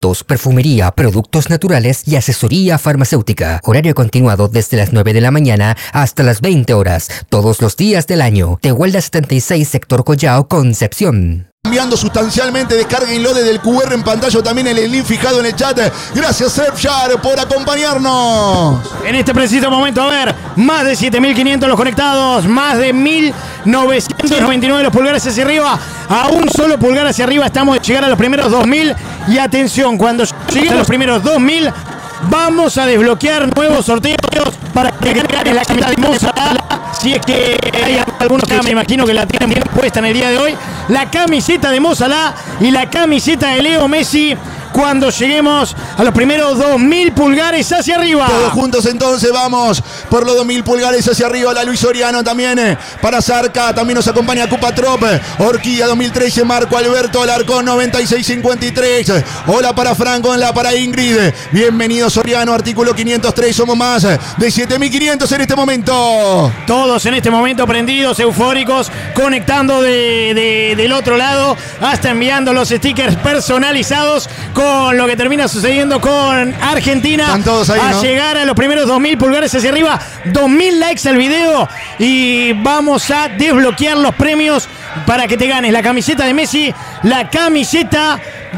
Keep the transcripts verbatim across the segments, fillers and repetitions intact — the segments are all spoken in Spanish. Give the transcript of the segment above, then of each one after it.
perfumería, productos naturales y asesoría farmacéutica. Horario continuado desde las nueve de la mañana hasta las veinte horas, todos los días del año. Tehuelda setenta y seis, Sector Collao, Concepción. Cambiando sustancialmente, descárguenlo desde el Q R en pantalla o también en el link fijado en el chat. Gracias, Surfshark, por acompañarnos. En este preciso momento, a ver, más de siete mil quinientos los conectados, más de mil novecientos noventa y nueve los pulgares hacia arriba. A un solo pulgar hacia arriba estamos de llegar a los primeros dos mil. Y atención, cuando lleguemos a los primeros dos mil, vamos a desbloquear nuevos sorteos para que ganen la camiseta de Mozala. Si es que hay algunos que me imagino que la tienen bien puesta en el día de hoy. La camiseta de Mozala y la camiseta de Leo Messi cuando lleguemos a los primeros dos mil pulgares hacia arriba. Todos juntos entonces vamos por los dos mil pulgares hacia arriba. La Luis Soriano también eh, para Zarca. También nos acompaña Cupatrop. Orquídea dos mil trece, Marco Alberto Alarcón noventa y seis cincuenta y tres. Hola para Franco, hola para Ingrid. Bienvenido Soriano, artículo quinientos tres. Somos más de siete mil quinientos en este momento. Todos en este momento prendidos, eufóricos, conectando de, de, del otro lado, hasta enviando los stickers personalizados con lo que termina sucediendo con Argentina. Están todos ahí, a ¿no? llegar a los primeros dos mil pulgares hacia arriba, dos mil likes al video y vamos a desbloquear los premios para que te ganes la camiseta de Messi, la camiseta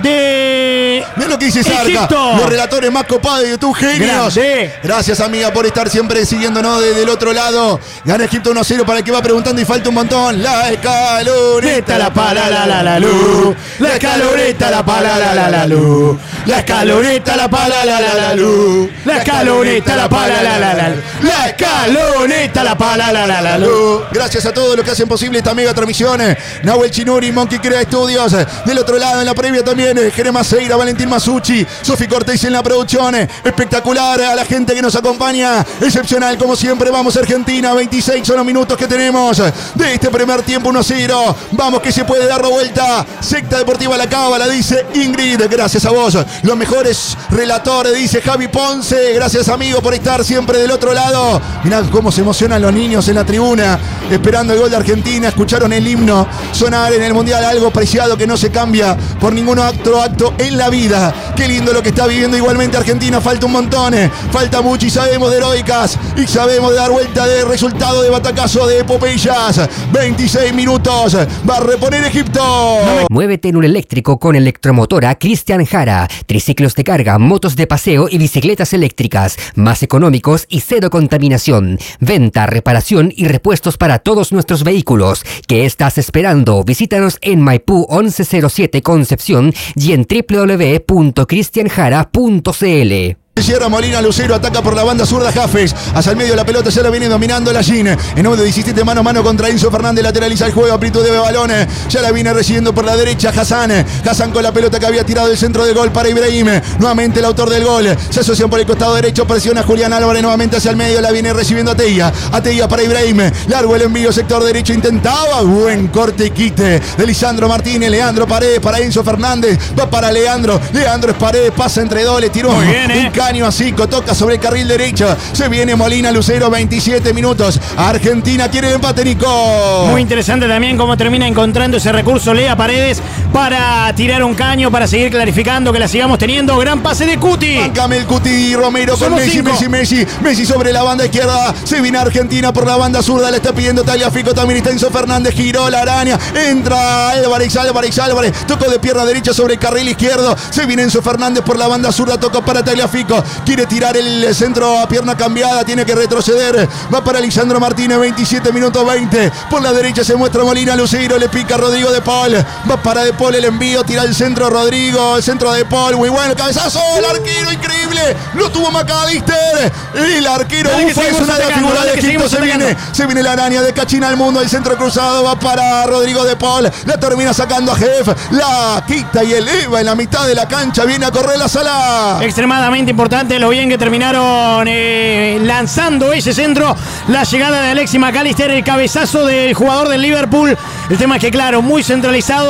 de Mira lo que dice Zarca, Egipto. los relatores más copados de YouTube, genios. Grande. Gracias, amiga, por estar siempre siguiéndonos desde el otro lado. Gana Egipto uno a cero para el que va preguntando y falta un montón. La escaloneta, la pala, la la la luz. La escaloneta, la pala, la la la luz. La escaloneta, la pala, la la la luz. La escaloneta, la pala, la la la luz. La escaloneta, la pala, la la la luz. Gracias a todos los que hacen posible esta mega transmisión. Nahuel Chinuri, Monkey Crea Estudios. Del otro lado, en la previa también, Jerema Seira, Valentín Masucci, Sofi Cortés en la producción. Espectacular a la gente que nos acompaña. Excepcional, como siempre. Vamos, Argentina. veintiséis son los minutos que tenemos de este primer tiempo. uno a cero. Vamos, que se puede dar la vuelta. Secta Deportiva La Cábala, dice Ingrid. Gracias a vos. Los mejores relatores, dice Javi Ponce. Gracias, amigo, por estar siempre del otro lado. Mirá cómo se emocionan los niños en la tribuna, esperando el gol de Argentina. Escucharon el himno sonar en el Mundial, algo preciado que no se cambia por ningún otro acto en la vida. Qué lindo lo que está viviendo igualmente Argentina. Falta un montón, falta mucho y sabemos de heroicas y sabemos de dar vuelta de resultado de batacazo de epopeyas. veintiséis minutos, va a reponer Egipto. Muévete en un eléctrico con Electromotora Cristian Jara. Triciclos de carga, motos de paseo y bicicletas eléctricas. Más económicos y cero contaminación. Venta, reparación y repuestos para todos nuestros vehículos. ¿Qué estás esperando? Visítanos en Maipú once cero siete Concepción y en w w w punto cristian jara punto c l. Cierra Molina, Lucero ataca por la banda zurda Jafes, hacia el medio la pelota, ya la viene dominando la Gin, en uno de diecisiete mano a mano contra Enzo Fernández, lateraliza el juego, amplitud de balones, ya la viene recibiendo por la derecha Hassan, Hassan con la pelota que había tirado el centro de gol para Ibrahim, nuevamente el autor del gol, se asocian por el costado derecho, presiona Julián Álvarez, nuevamente hacia el medio, la viene recibiendo Atella, Atella para Ibrahim, largo el envío, sector derecho, intentaba, buen corte y quite de Lisandro Martínez, Leandro Paredes para Enzo Fernández, va para Leandro, Leandro es Paredes, pasa entre dos, le tiró muy bien, ¿eh? un caño a cinco, toca sobre el carril derecho, se viene Molina, Lucero, veintisiete minutos, Argentina quiere el empate, Nico. Muy interesante también cómo termina encontrando ese recurso Lea Paredes para tirar un caño, para seguir clarificando, que la sigamos teniendo. Gran pase de Cuti. Bancame el Cuti, Romero con Somos Messi, cinco. Messi, Messi, Messi sobre la banda izquierda, se viene Argentina por la banda zurda, le está pidiendo Tagliafico, también está Enzo Fernández, giró la araña, entra Álvarez, Álvarez, Álvarez, tocó de pierna derecha sobre el carril izquierdo, se viene Enzo Fernández por la banda zurda, tocó para Tagliafico, quiere tirar el centro a pierna cambiada, tiene que retroceder, va para Lisandro Martínez, veintisiete minutos veinte, por la derecha se muestra Molina, Lucero, le pica Rodrigo de Paul, va para de Paul el envío, tira el centro Rodrigo, el centro de Paul, muy bueno, cabezazo, el arquero increíble, lo tuvo McAllister, el arquero Dale, Ufa es una de las figuras de Egipto, se viene, se viene la araña de Cachina al mundo, el centro cruzado va para Rodrigo de Paul, la termina sacando a Jeff, la quita y eleva en la mitad de la cancha, viene a correr la sala. Extremadamente importante lo bien que terminaron eh, lanzando ese centro, la llegada de Alexis McAllister, el cabezazo del jugador del Liverpool. El tema es que, claro, muy centralizado,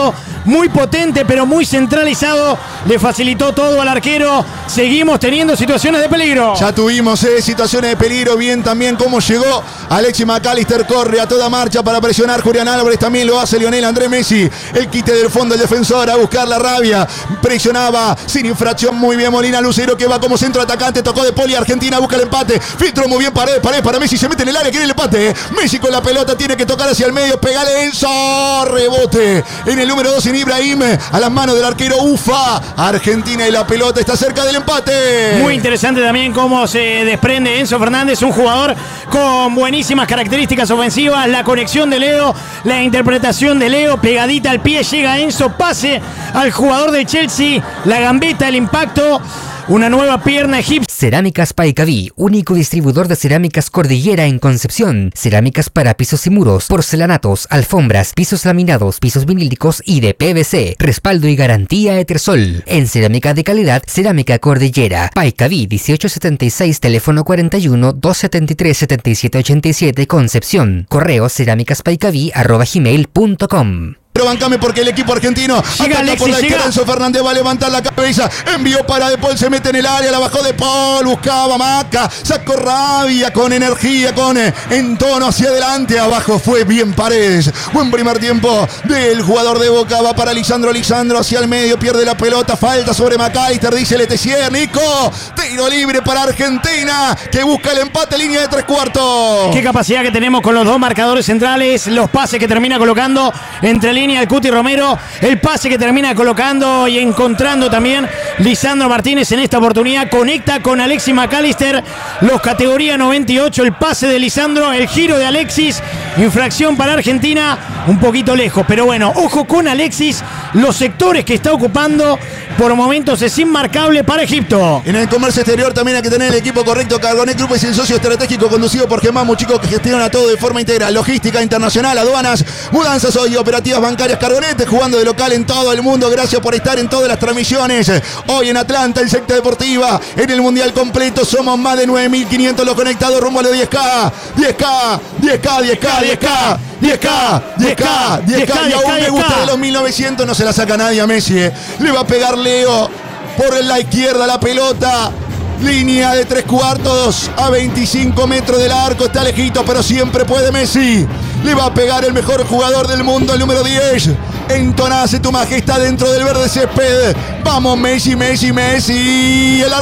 muy potente, pero muy centralizado. Le facilitó todo al arquero. Seguimos teniendo situaciones de peligro. Ya tuvimos eh, situaciones de peligro. Bien también cómo llegó Alexis McAllister. Corre a toda marcha para presionar. Julián Álvarez también lo hace. Lionel Andrés Messi. El quite del fondo del defensor a buscar la rabia. Presionaba sin infracción. Muy bien Molina Lucero que va como centro atacante. Tocó de Poli. Argentina busca el empate. Filtro muy bien. Pared, pared para Messi. Se mete en el área. Quiere el empate. Eh. Messi con la pelota. Tiene que tocar hacia el medio. Pegale Enzo. Rebote en el número dos en Ibrahim. A las manos del arquero Ufa. Argentina y la pelota está cerca del empate. Muy interesante también cómo se desprende Enzo Fernández, un jugador con buenísimas características ofensivas. La conexión de Leo, la interpretación de Leo, pegadita al pie, llega Enzo, pase al jugador del Chelsea, la gambeta, el impacto. Una nueva pierna egipcia. Cerámicas Paicaví, único distribuidor de cerámicas Cordillera en Concepción. Cerámicas para pisos y muros, porcelanatos, alfombras, pisos laminados, pisos vinílicos y de P V C. Respaldo y garantía Etersol. En cerámica de calidad, Cerámica Cordillera. Paicaví, dieciocho setenta y seis, teléfono cuarenta y uno, doscientos setenta y tres, setenta y siete ochenta y siete, Concepción. Correo cerámicaspaicaví arroba gmail punto com. Pero bancame porque el equipo argentino llega ataca Alexis, por la llega. izquierda. Enzo Fernández va a levantar la cabeza. Envió para De Paul, se mete en el área, la bajó De Paul, buscaba Maca, sacó rabia con energía, con eh, en tono hacia adelante. Abajo fue bien Paredes. Buen primer tiempo del jugador de Boca. Va para Lisandro, Lisandro hacia el medio, pierde la pelota, falta sobre McAllister, dice Letessier. Nico, tiro libre para Argentina que busca el empate, línea de tres cuartos. Qué capacidad que tenemos con los dos marcadores centrales, los pases que termina colocando entre línea el Cuti Romero, el pase que termina colocando y encontrando también Lisandro Martínez en esta oportunidad, conecta con Alexis McAllister, los categoría noventa y ocho, el pase de Lisandro, el giro de Alexis, infracción para Argentina, un poquito lejos, pero bueno, ojo con Alexis, los sectores que está ocupando, por momentos es inmarcable para Egipto. En el comercio exterior también hay que tener el equipo correcto. Cargonet Group es el socio estratégico conducido por Germán Muchico que gestiona todo de forma integral. Logística internacional, aduanas, mudanzas y operativas bancarias. Cargonet jugando de local en todo el mundo. Gracias por estar en todas las transmisiones. Hoy en Atlanta, en Secta Deportiva, en el Mundial completo. Somos más de nueve mil quinientos los conectados rumbo a los diez K. diez K, diez K, diez K, diez K, diez K, diez K, diez K. Y aún me gusta de los mil novecientos. No se la saca nadie a Messi. Eh. Le va a pegar Leo por la izquierda la pelota. Línea de tres cuartos a veinticinco metros del arco. Está lejito, pero siempre puede Messi. Le va a pegar el mejor jugador del mundo, el número diez. Entonace tu majestad dentro del verde césped. Vamos Messi, Messi, Messi. El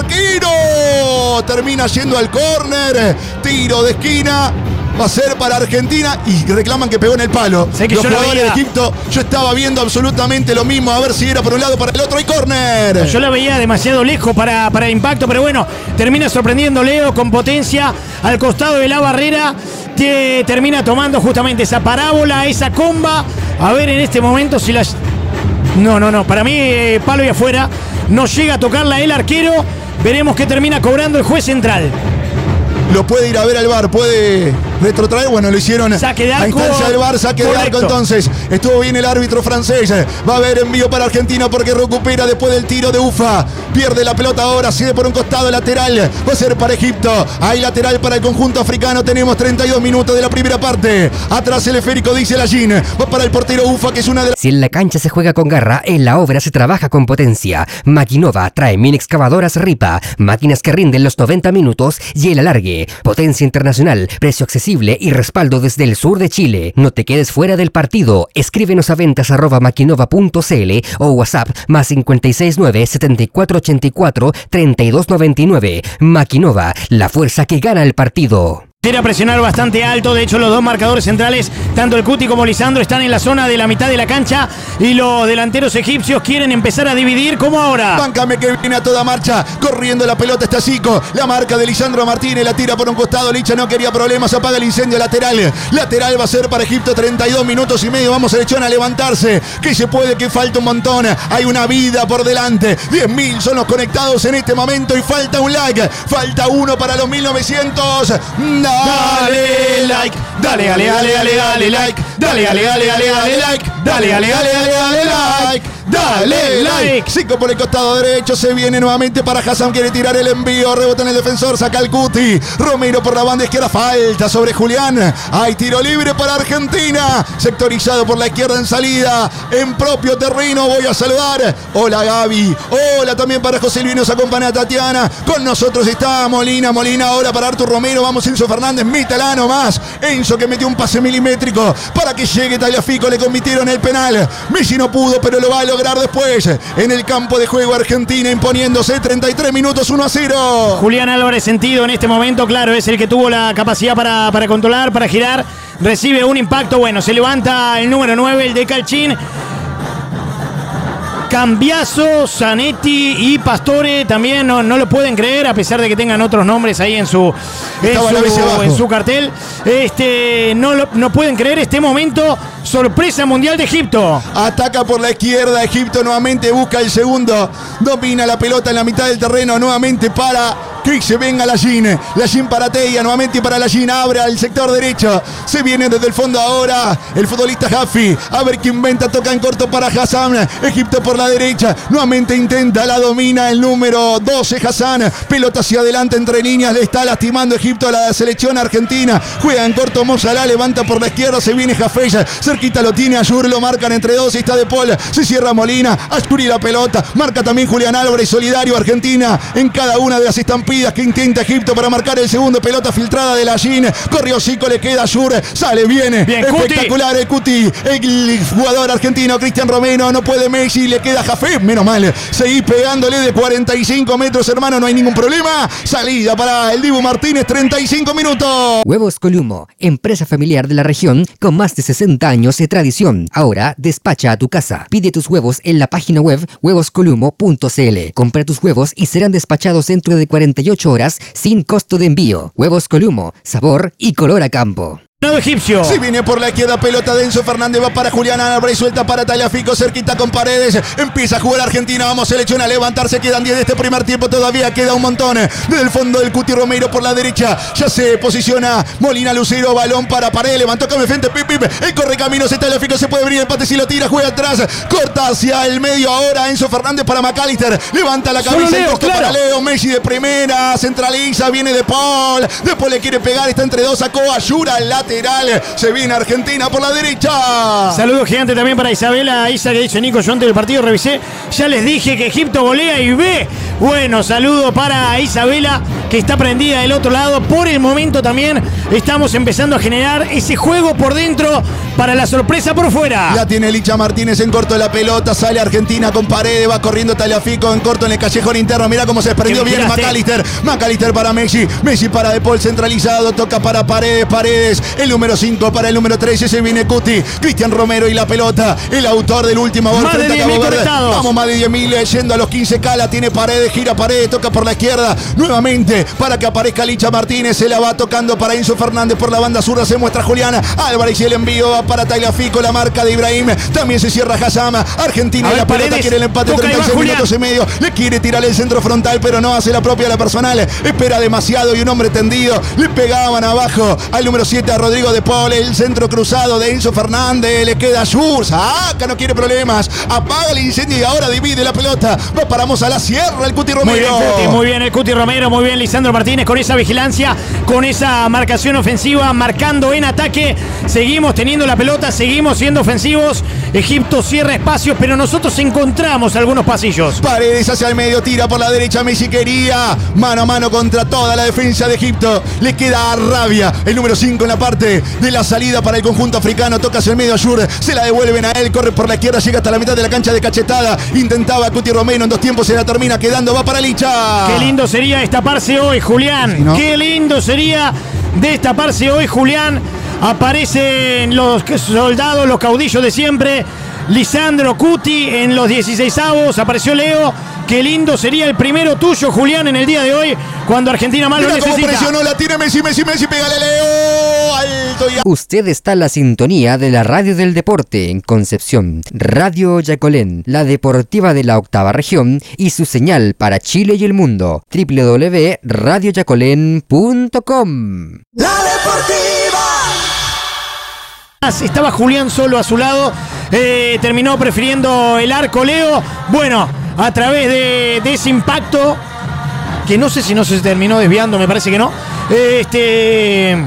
arquero termina yendo al córner. Tiro de esquina. Va a ser para Argentina y reclaman que pegó en el palo. Sé que los yo jugadores veía, de Egipto, yo estaba viendo absolutamente lo mismo. A ver si era por un lado o para el otro. Y córner. Yo la veía demasiado lejos para, para el impacto, pero bueno, termina sorprendiendo Leo con potencia al costado de la barrera. Que termina tomando justamente esa parábola, esa comba. A ver en este momento si la... No, no, no. Para mí, eh, palo y afuera. No llega a tocarla el arquero. Veremos qué termina cobrando el juez central. Lo puede ir a ver al V A R, puede retrotraer. Bueno, lo hicieron saque de arco, a instancia del V A R, saque correcto. de arco entonces. Estuvo bien el árbitro francés. Va a haber envío para Argentina porque recupera después del tiro de Ufa. Pierde la pelota ahora, sigue por un costado lateral. Va a ser para Egipto. Hay lateral para el conjunto africano. Tenemos treinta y dos minutos de la primera parte. Atrás el esférico, dice Lallín. Va para el portero Ufa, que es una de las... Si en la cancha se juega con garra, en la obra se trabaja con potencia. Maquinova trae mini excavadoras Ripa, máquinas que rinden los noventa minutos y el alargue. Potencia internacional, precio accesible y respaldo desde el sur de Chile. No te quedes fuera del partido. Escríbenos a ventas arroba maquinova punto cl o WhatsApp más cinco seis nueve, setenta y cuatro ochenta y cuatro, treinta y dos noventa y nueve. Maquinova, la fuerza que gana el partido. Quiere presionar bastante alto, de hecho los dos marcadores centrales, tanto el Cuti como Lisandro, están en la zona de la mitad de la cancha y los delanteros egipcios quieren empezar a dividir como ahora. Báncame que viene a toda marcha, corriendo la pelota está Zico, la marca de Lisandro Martínez, la tira por un costado, Licha no quería problemas, apaga el incendio lateral, lateral va a ser para Egipto, treinta y dos minutos y medio, vamos a Lechón a levantarse, que se puede, que falta un montón, hay una vida por delante, diez mil son los conectados en este momento y falta un like, falta uno para los mil novecientos. Dale like, dale, dale, dale, dale, dale like, Dale, dale, dale, dale, dale like. Dale, dale, dale, dale, dale like. Dale like. Cinco por el costado derecho. Se viene nuevamente para Hassan. Quiere tirar el envío. Rebota en el defensor. Saca el Cuti. Romero por la banda izquierda. Falta sobre Julián. Hay tiro libre para Argentina. Sectorizado por la izquierda en salida. En propio terreno. Voy a saludar. Hola Gaby. Hola también para José Luis. Nos acompaña Tatiana. Con nosotros está Molina. Molina ahora para Artur Romero. Vamos Enzo Fernández. Mítala nomás. Enzo que metió un pase milimétrico para que llegue Tagliafico. Le convirtieron el penal. Messi no pudo, pero lo va a lograr después. En el campo de juego Argentina imponiéndose treinta y tres minutos uno a cero. Julián Álvarez sentido en este momento, claro, es el que tuvo la capacidad para, para controlar, para girar. Recibe un impacto, bueno, se levanta el número nueve, el de Calchín. Cambiaso, Zanetti y Pastore también no, no lo pueden creer, a pesar de que tengan otros nombres ahí en su, en su, en su cartel. Este, no, lo, no pueden creer este momento. Sorpresa mundial de Egipto. Ataca por la izquierda. Egipto nuevamente busca el segundo. Domina la pelota en la mitad del terreno. Nuevamente para que se venga Lajin. Lajin para Teia. Nuevamente para Lajin. Abre al sector derecho. Se viene desde el fondo ahora el futbolista Jaffi. A ver qué inventa. Toca en corto para Hassan. Egipto por la derecha. Nuevamente intenta. La domina el número doce Hassan. Pelota hacia adelante entre líneas. Le está lastimando Egipto a la selección argentina. Juega en corto Mo Salah. Levanta por la izquierda. Se viene Jafella. Cerquita lo tiene Ayur, lo marcan entre dos y está De Paul, se cierra Molina, Ascuri la pelota, marca también Julián Álvarez, solidario Argentina en cada una de las estampidas que intenta Egipto para marcar el segundo, pelota filtrada de Lajin, corrió Zico, le queda Ayur, sale, viene, bien, espectacular Cuti. El Cuti, el jugador argentino Cristian Romero, no puede Messi, le queda Jafé, menos mal, seguí pegándole de cuarenta y cinco metros hermano, no hay ningún problema, salida para el Dibu Martínez, treinta y cinco minutos. Huevos Columo, empresa familiar de la región con más de sesenta años de tradición. Ahora despacha a tu casa. Pide tus huevos en la página web huevos columo punto c l. Compra tus huevos y serán despachados dentro de cuarenta y ocho horas sin costo de envío. Huevos Columo, sabor y color a campo. Egipcio. Si viene por la izquierda, pelota de Enzo Fernández, va para Julián Álvarez, suelta para Tagliafico, cerquita con Paredes, empieza a jugar Argentina, vamos selección a levantarse, quedan diez de este primer tiempo, todavía queda un montón, desde el fondo del Cuti Romero por la derecha, ya se posiciona Molina Lucero, balón para Paredes, levantó con el frente, pip, pip, el correcaminos, Tagliafico se puede venir, empate si lo tira, juega atrás, corta hacia el medio ahora, Enzo Fernández para McAllister, levanta la cabeza, el costo claro. Para Leo, Messi de primera, centraliza, viene De Paul, De Paul le quiere pegar, está entre dos, sacó a Yura, al lateral. Se viene Argentina por la derecha. Saludos gigante también para Isabela Isa, que dice Nico, yo antes del partido revisé, ya les dije que Egipto golea y ve. Bueno, saludo para Isabela, que está prendida del otro lado. Por el momento también estamos empezando a generar ese juego por dentro para la sorpresa por fuera. La tiene Licha Martínez en corto de la pelota, sale Argentina con Paredes, va corriendo Tagliafico en corto en el callejón interno, mirá cómo se desprendió bien McAllister, McAllister para Messi, Messi para De Paul centralizado, toca para Paredes, Paredes, el número cinco para el número trece, se viene Cuti, Cristian Romero y la pelota, el autor del último gol más frente de a Cabo Verde. Vamos, más de diez mil, yendo a los quince K, la tiene Paredes, gira Paredes, toca por la izquierda, nuevamente para que aparezca Licha Martínez, se la va tocando para Enzo Fernández por la banda zurda, se muestra Juliana Álvarez y el envío va para Tagliafico, la marca de Ibrahim, también se cierra Hassan, Argentina y la pelota Paredes, quiere el empate, treinta y seis minutos y medio, le quiere tirar el centro frontal, pero no hace la propia la personal, espera demasiado y un hombre tendido, le pegaban abajo al número siete a Rodrigo De Paul, el centro cruzado de Enzo Fernández, le queda Ayur, saca, no quiere problemas, apaga el incendio y ahora divide la pelota, va para Mo Salah, cierra el Cuti Romero. Muy bien, Cuti, muy bien el Cuti Romero, muy bien Lisandro Martínez con esa vigilancia, con esa marcación ofensiva, marcando en ataque, seguimos teniendo la pelota, seguimos siendo ofensivos, Egipto cierra espacios, pero nosotros encontramos algunos pasillos. Paredes hacia el medio, tira por la derecha, Messi quería, mano a mano contra toda la defensa de Egipto, le queda Rabia, el número cinco en la parte de la salida para el conjunto africano, toca hacia el medio Ayur, se la devuelven a él, corre por la izquierda, llega hasta la mitad de la cancha de cachetada, intentaba Cuti Romero, en dos tiempos se la termina quedando, va para Licha. Qué lindo sería destaparse hoy, Julián, ¿sí, no? Qué lindo sería destaparse hoy, Julián. Aparecen los soldados, los caudillos de siempre. Lisandro, Cuti en los dieciseisavos. Apareció Leo. Qué lindo sería el primero tuyo, Julián, en el día de hoy, cuando Argentina más lo necesita. Cómo presionó, la tiene Messi, Messi, Messi, pégale Leo. Alto y... Usted está en la sintonía de la Radio del Deporte en Concepción. Radio Yacolén, la deportiva de la octava región y su señal para Chile y el mundo. doble u doble u doble u punto radio yacolén punto com. La deportiva. más. Estaba Julián solo a su lado. Eh, terminó prefiriendo el arco Leo. Bueno, a través de, de ese impacto, que no sé si no se terminó desviando, me parece que no. Este...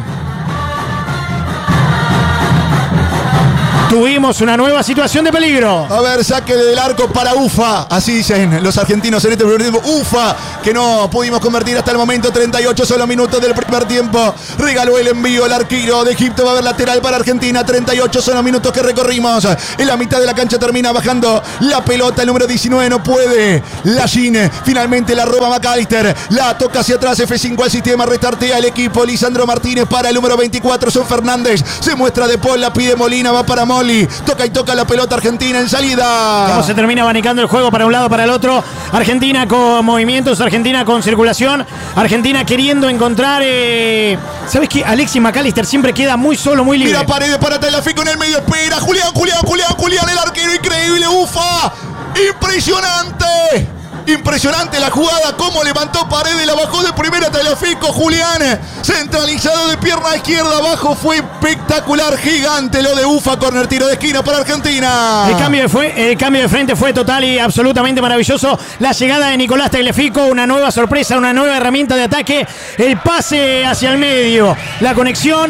Tuvimos una nueva situación de peligro. A ver, saque del arco para Ufa. Así dicen los argentinos en este primer tiempo. Ufa, que no pudimos convertir hasta el momento. treinta y ocho solo minutos del primer tiempo. Regaló el envío el arquero de Egipto. Va a haber lateral para Argentina. treinta y ocho solo minutos que recorrimos. En la mitad de la cancha termina bajando la pelota. El número diecinueve no puede. La Gine finalmente la roba McAllister. La toca hacia atrás. F cinco al sistema. Restartea el equipo. Lisandro Martínez para el número veinticuatro. Son Fernández. Se muestra de Paul. La pide Molina. Va para Molina. Toca y toca la pelota Argentina en salida. Cómo se termina abanicando el juego para un lado, para el otro. Argentina con movimientos, Argentina con circulación. Argentina queriendo encontrar... Eh... ¿Sabes qué? Alexis McAllister siempre queda muy solo, muy libre. Mira Paredes para Tagliafico en el medio. Espera. Julián, Julián, Julián, Julián. El arquero increíble. Ufa. Impresionante. Impresionante la jugada, cómo levantó Paredes, la bajó de primera Tagliafico, Julián, centralizado de pierna izquierda abajo, fue espectacular, gigante lo de Ufa, corner, tiro de esquina para Argentina. El cambio, de fue, el cambio de frente fue total y absolutamente maravilloso, la llegada de Nicolás Tagliafico, una nueva sorpresa, una nueva herramienta de ataque, el pase hacia el medio, la conexión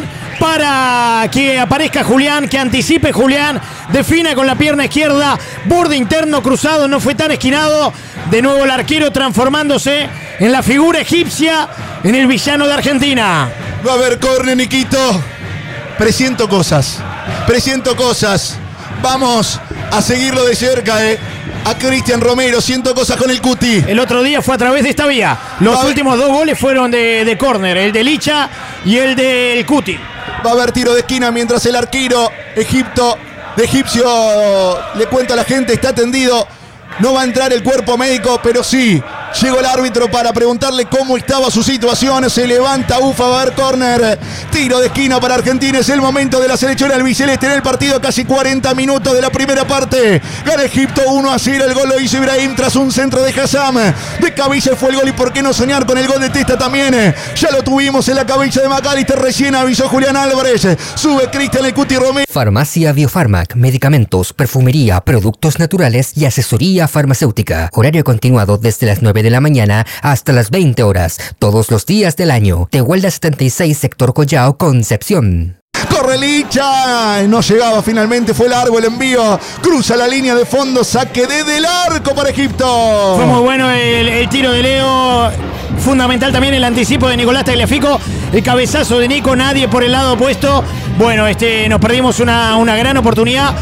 para que aparezca Julián, que anticipe Julián, defina con la pierna izquierda, borde interno cruzado, no fue tan esquinado. De nuevo el arquero transformándose en la figura egipcia, en el villano de Argentina. Va a haber córner, Niquito. Presiento cosas, presiento cosas. Vamos a seguirlo de cerca, eh. A Cristian Romero, siento cosas con el Cuti. El otro día fue a través de esta vía. Los va últimos dos goles fueron de, de córner, el de Licha y el del Cuti. Va a haber tiro de esquina mientras el arquero Egipto, de egipcio, le cuento a la gente, está tendido. No va a entrar el cuerpo médico, pero sí, llegó el árbitro para preguntarle cómo estaba su situación. Se levanta Ufa, va a haber córner. Tiro de esquina para Argentina. Es el momento de la selección albiceleste en el partido. Casi cuarenta minutos de la primera parte. Gana Egipto uno a cero. El gol lo hizo Ibrahim tras un centro de Hassam. De cabeza fue el gol y por qué no soñar con el gol de Testa también. Ya lo tuvimos en la cabeza de McAllister. Recién avisó Julián Álvarez. Sube Cristian El Cuti Romero. Farmacia Biofarmac. Medicamentos, perfumería, productos naturales y asesoría farmacéutica. Horario continuado desde las nueve de la mañana hasta las veinte horas, todos los días del año. Tehuelda setenta y seis, sector Collao, Concepción. Corre Licha, no llegaba finalmente, fue largo el envío, cruza la línea de fondo, saque desde el arco para Egipto. Fue muy bueno el, el tiro de Leo, fundamental también el anticipo de Nicolás Tagliafico, el cabezazo de Nico, nadie por el lado opuesto. Bueno, este, nos perdimos una, una gran oportunidad.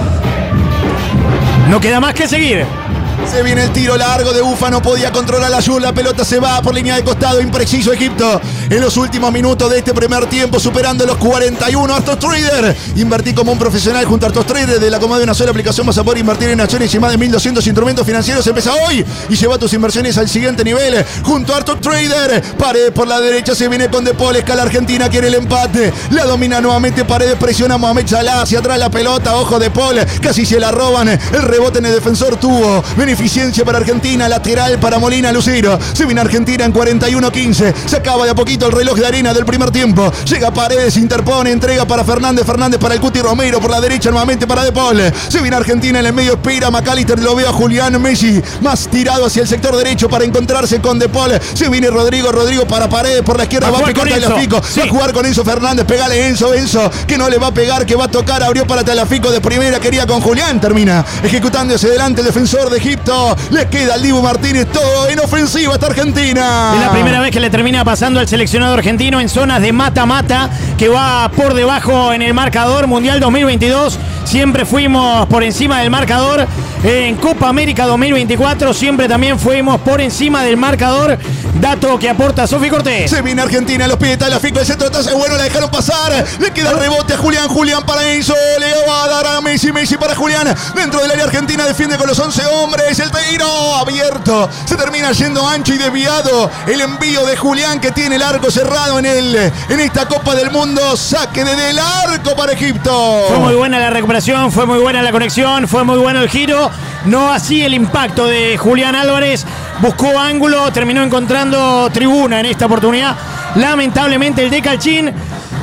No queda más que seguir. Se viene el tiro largo de Ufa, no podía controlar la Jul, la pelota se va por línea de costado, impreciso Egipto en los últimos minutos de este primer tiempo, superando los cuarenta y uno. Artos Trader, invertí como un profesional junto a Artos Trader, de la comodidad de una sola aplicación vas a poder invertir en acciones y más de mil doscientos instrumentos financieros. Empieza hoy y lleva tus inversiones al siguiente nivel junto a Artos Trader. Paredes por la derecha, se viene con De Paul, escala Argentina, quiere el empate, la domina nuevamente Paredes, presiona a Mohamed Salah, hacia atrás la pelota, ojo De Paul, casi se la roban, el rebote en el defensor tuvo beneficencia para Argentina, lateral para Molina Lucero. Se viene Argentina en cuarenta y uno quince. Se acaba de a poquito el reloj de arena del primer tiempo. Llega Paredes, interpone, entrega para Fernández. Fernández para el Cuti Romero. Por la derecha nuevamente para De Paul. Se viene Argentina en el medio, espera McAllister. Lo veo a Julián Messi más tirado hacia el sector derecho para encontrarse con De Paul. Se viene Rodrigo. Rodrigo para Paredes. Por la izquierda va a picar Tagliafico. Sí. Va a jugar con Enzo Fernández. Pegale Enzo. Enzo que no le va a pegar, que va a tocar. Abrió para Tagliafico de primera. Quería con Julián. Termina ejecutando hacia adelante el defensor de Egipto. Le queda al Dibu Martínez, todo en ofensiva esta Argentina. Es la primera vez que le termina pasando al seleccionado argentino en zonas de mata-mata, que va por debajo en el marcador. Mundial dos mil veintidós, siempre fuimos por encima del marcador. En Copa América dos mil veinticuatro siempre también fuimos por encima del marcador. Dato que aporta Sofi Cortés. Se viene Argentina a los pies de Tagliafico, el centro de tasa, bueno, la dejaron pasar. Le queda el rebote a Julián, Julián para Enzo, le va a dar a Messi, Messi para Julián. Dentro del área argentina defiende con los once hombres, el tiro abierto, se termina yendo ancho y desviado. El envío de Julián, que tiene el arco cerrado en, el, en esta Copa del Mundo. Saque desde el arco para Egipto. Fue muy buena la recuperación, fue muy buena la conexión, fue muy bueno el giro. No así el impacto de Julián Álvarez. Buscó ángulo, terminó encontrando tribuna en esta oportunidad. Lamentablemente el de Calchín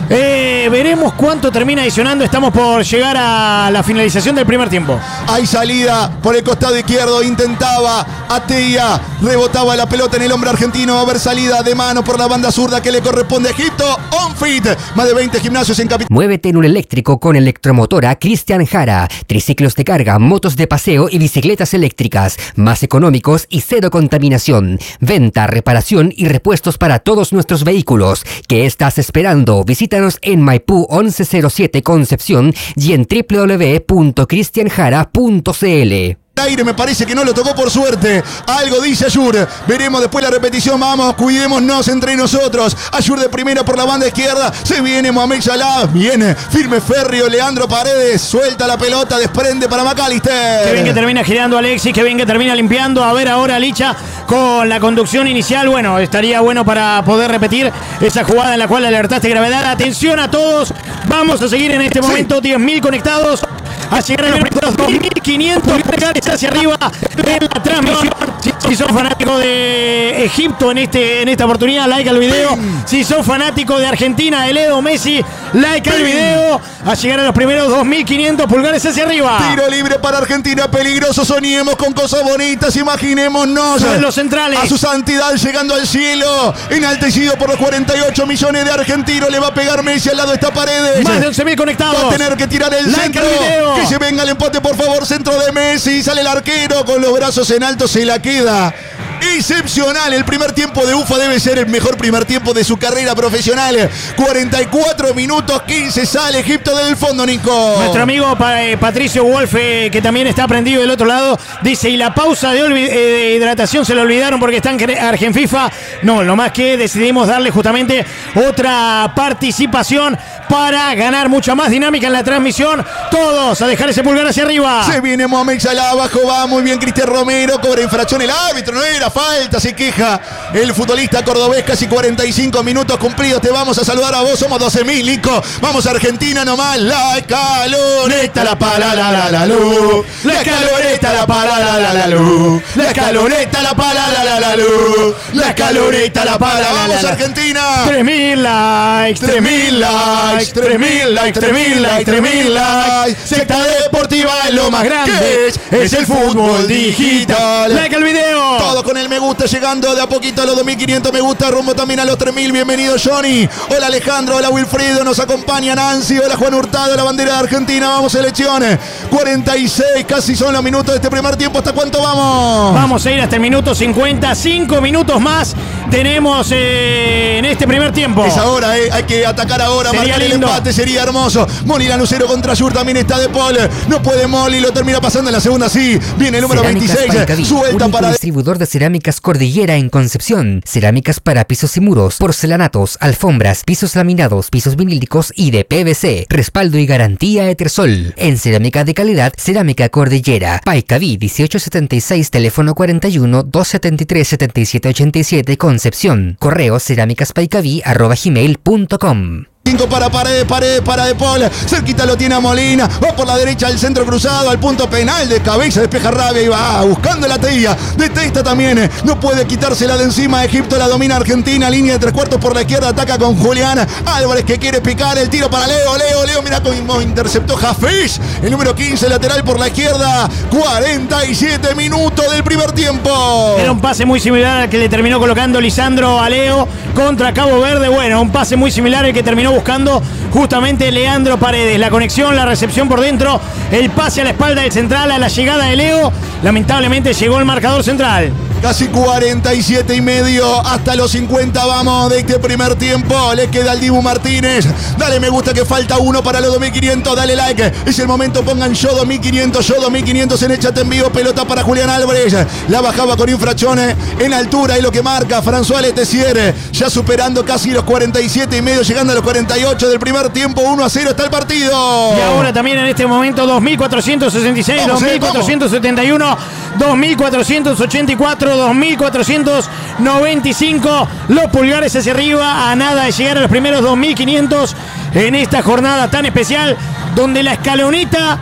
Eh, veremos cuánto termina adicionando. Estamos por llegar a la finalización del primer tiempo. Hay salida por el costado izquierdo. Intentaba Ateia. Rebotaba la pelota en el hombre argentino. Va a haber salida de mano por la banda zurda que le corresponde a Egipto. OnFit. Más de veinte gimnasios en capital. Muévete en un eléctrico con Electromotora Cristian Jara. Triciclos de carga, motos de paseo y bicicletas eléctricas. Más económicos y cero contaminación. Venta, reparación y repuestos para todos nuestros vehículos. ¿Qué estás esperando? Visítanos en Maipú once cero siete Concepción y en doble u doble u doble u punto cristian jara punto c l. Aire, me parece que no lo tocó por suerte. Algo dice Ayur. Veremos después la repetición. Vamos, cuidémonos entre nosotros. Ayur de primera por la banda izquierda. Se viene Mohamed Salah. Viene firme férreo Leandro Paredes. Suelta la pelota, desprende para McAllister. Qué bien que termina girando Alexis. Qué bien que termina limpiando. A ver ahora Licha con la conducción inicial. Bueno, estaría bueno para poder repetir esa jugada en la cual alertaste gravedad. Atención a todos. Vamos a seguir en este momento. Sí. diez mil conectados. A llegar a los primeros dos mil quinientos hacia arriba en la transmisión. Si, si son fanáticos de Egipto en este en esta oportunidad, like al video. Si son fanáticos de Argentina, de Leo Messi, like al video. A llegar a los primeros dos mil quinientos pulgares hacia arriba. Tiro libre para Argentina, peligroso. Soñemos con cosas bonitas, imaginémonos. Son los centrales. A su santidad llegando al cielo. Enaltecido por los cuarenta y ocho millones de argentinos. Le va a pegar Messi al lado de esta Paredes. Más de once mil conectados. Va a tener que tirar el like centro. Al video. Que se venga el empate, por favor. Centro de Messi. Sale el arquero con los brazos en alto. Se la queda. Excepcional. El primer tiempo de Ufa debe ser el mejor primer tiempo de su carrera profesional. cuarenta y cuatro minutos quince. Sale Egipto del fondo, Nico. Nuestro amigo Patricio Wolf, eh, que también está prendido del otro lado, dice: y la pausa de, olvid- eh, de hidratación se lo olvidaron porque están en Argenfifa. No, lo más que decidimos darle justamente otra participación para ganar mucha más dinámica en la transmisión. Todos a dejar ese pulgar hacia arriba. Se viene Mohamed Salah, abajo va muy bien Cristian Romero, cobra infracción el árbitro, no era falta, se queja el futbolista cordobés. Casi cuarenta y cinco minutos cumplidos, te vamos a saludar a vos, somos doce mil, Nico. Vamos a Argentina nomás, la escaloneta, la para la la la luz, la escaloneta, la para la la la luz, la escaloneta, la para la la la luz, la escaloneta, la para la la la. Vamos Argentina. tres mil likes, tres mil likes, tres mil likes, tres mil likes, tres mil likes. Secta deportiva es lo más grande, es, es el fútbol digital. Like al video. Todo con el me gusta, llegando de a poquito a los dos mil quinientos me gusta, rumbo también a los tres mil. Bienvenido Johnny. Hola Alejandro, hola Wilfredo, nos acompaña Nancy, hola Juan Hurtado, la bandera de Argentina. Vamos selecciones. cuarenta y seis, casi son los minutos de este primer tiempo. ¿Hasta cuánto vamos? Vamos a ir hasta el minuto cincuenta, cinco minutos más tenemos eh, en este primer tiempo. Es ahora, eh. hay que atacar ahora, sería marcar lindo. El empate, sería hermoso. Molly Lanucero contra Ayur, también está De Paul. No puede Molly, lo termina pasando en la segunda, sí. Viene el número Cerámicas veintiséis, Paicaví, suelta único para... distribuidor de cerámicas Cordillera en Concepción. Cerámicas para pisos y muros, porcelanatos, alfombras, pisos laminados, pisos vinílicos y de P V C. Respaldo y garantía Etersol. En cerámica de calidad, Cerámica Cordillera. Paicaví dieciocho setenta y seis, teléfono cuarenta y uno, doscientos setenta y tres, setenta y siete ochenta y siete, Concepción. Correo cerámicaspaicaví arroba gmail punto com. cinco para Paredes, Paredes para De Paul. Cerquita lo tiene a Molina. Va por la derecha al centro cruzado, al punto penal de cabeza. Despeja Rabia y va buscando la tía. Detesta también. No puede quitársela de encima. Egipto la domina Argentina. Línea de tres cuartos por la izquierda. Ataca con Julián Álvarez que quiere picar. El tiro para Leo. Leo, Leo. Mira cómo interceptó Hafiz. El número quince lateral por la izquierda. cuarenta y siete minutos del primer tiempo. Era un pase muy similar al que le terminó colocando Lisandro a Leo contra Cabo Verde. Bueno, un pase muy similar al que terminó buscando justamente Leandro Paredes. La conexión, la recepción por dentro, el pase a la espalda del central, a la llegada de Leo. Lamentablemente llegó el marcador central. Casi cuarenta y siete y medio hasta los cincuenta vamos de este primer tiempo. Le queda al Dibu Martínez. Dale me gusta que falta uno para los dos mil quinientos. Dale like. Es el momento. Pongan yo dos mil quinientos. Yo dos mil quinientos en el chat en vivo. Pelota para Julián Álvarez. La bajaba con infracciones en altura y lo que marca François Letessier. Ya superando casi los cuarenta y siete y medio. Llegando a los cuarenta y ocho del primer tiempo. uno a cero está el partido. Y ahora también en este momento dos mil cuatrocientos sesenta y seis, vamos, dos mil cuatrocientos setenta y uno, dos mil cuatrocientos ochenta y cuatro, dos mil cuatrocientos noventa y cinco. Los pulgares hacia arriba a nada de llegar a los primeros dos mil quinientos en esta jornada tan especial donde la escaloneta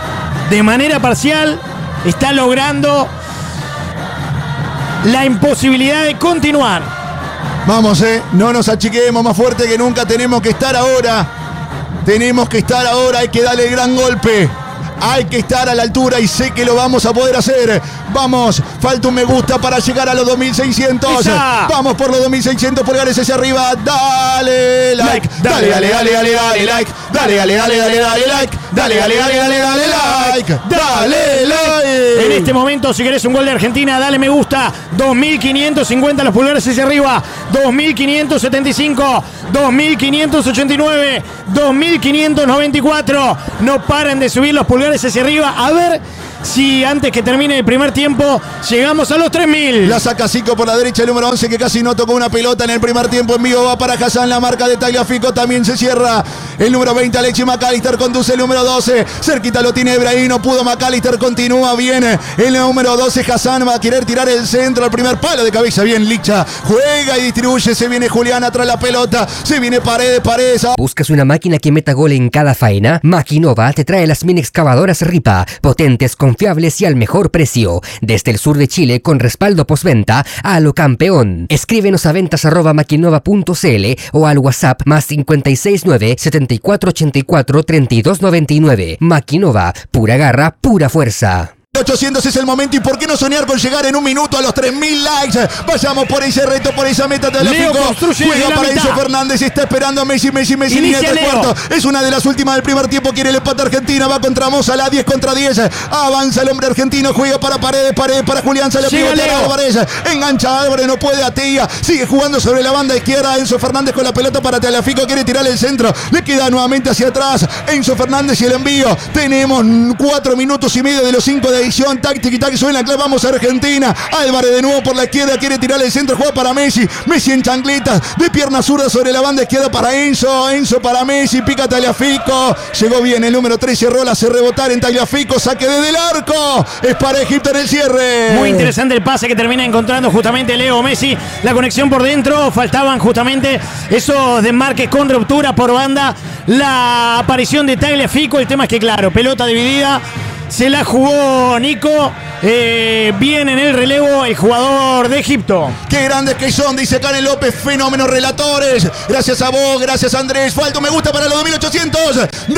de manera parcial está logrando la imposibilidad de continuar. Vamos, eh. No nos achiquemos, más fuerte que nunca. Tenemos que estar ahora. Tenemos que estar ahora. Hay que darle el gran golpe. Hay que estar a la altura y sé que lo vamos a poder hacer. Vamos, falta un me gusta para llegar a los dos mil seiscientos. ¡Esa! Vamos por los dos mil seiscientos pulgares hacia arriba. Dale like. Dale, dale, dale, dale, dale like. Dale, dale, dale, dale, dale like. Dale, dale, dale, dale, dale like. Dale like. En este momento, si querés un gol de Argentina, dale me gusta. dos mil quinientos cincuenta los pulgares hacia arriba. dos mil quinientos setenta y cinco. dos mil quinientos ochenta y nueve. dos mil quinientos noventa y cuatro. No paren de subir los pulgares hacia arriba. A ver si antes que termine el primer tiempo llegamos a los tres mil. La saca Zico por la derecha, el número once, que casi no tocó una pelota en el primer tiempo. En vivo va para Hassan, la marca de Tagliafico también se cierra. El número veinte, Alexis McAllister, conduce el número doce. Cerquita lo tiene Ebrahim, no pudo McAllister, continúa bien. El número doce, Hassan, va a querer tirar el centro al primer palo de cabeza. Bien, Licha juega y distribuye. Se viene Julián atrás la pelota. Se viene Paredes, Paredes. ¿Buscas una máquina que meta gol en cada faena? Maquinova te trae las mini excavadoras Ripa, potentes, confiables y al mejor precio. Desde el sur de Chile, con respaldo postventa a lo campeón. Escríbenos a ventas arroba maquinova punto cl o al WhatsApp más cinco seis nueve, setenta y cuatro ochenta y cuatro, treinta y dos noventa y nueve. Maquinova, pura garra, pura fuerza. ochocientos es el momento, y por qué no soñar con llegar en un minuto a los tres mil likes. Vayamos por ese reto, por esa meta. Leo construye juega la para mitad. Enzo Fernández, está esperando a Messi, Messi, Messi, Inicia línea de Leo. cuarto. Es una de las últimas del primer tiempo, quiere el empate Argentina, va contra Moza, la diez contra diez. Avanza el hombre argentino, juega para Paredes, Paredes para Julián, sale Llega pivote Leo. Álvarez, engancha Álvarez, no puede, Atilla, sigue jugando sobre la banda izquierda. Enzo Fernández con la pelota para Tagliafico, quiere tirar el centro, le queda nuevamente hacia atrás. Enzo Fernández y el envío. Tenemos cuatro minutos y medio de los cinco de edición. Táctica que suena, clave, vamos a Argentina. Álvarez de nuevo por la izquierda, quiere tirar el centro, juega para Messi. Messi en chancletas, de pierna zurda sobre la banda izquierda para Enzo. Enzo para Messi, pica Tagliafico. Llegó bien el número tres, cerró, la hace rebotar en Tagliafico, saque desde el arco. Es para Egipto en el cierre. Muy interesante el pase que termina encontrando justamente Leo Messi. La conexión por dentro, faltaban justamente esos desmarques con ruptura por banda. La aparición de Tagliafico, el tema es que claro, pelota dividida. Se la jugó Nico. Eh, bien en el relevo el jugador de Egipto. Qué grandes que son, dice Karen López, fenómenos relatores. Gracias a vos, gracias Andrés. Falta un me gusta para los dos mil ochocientos.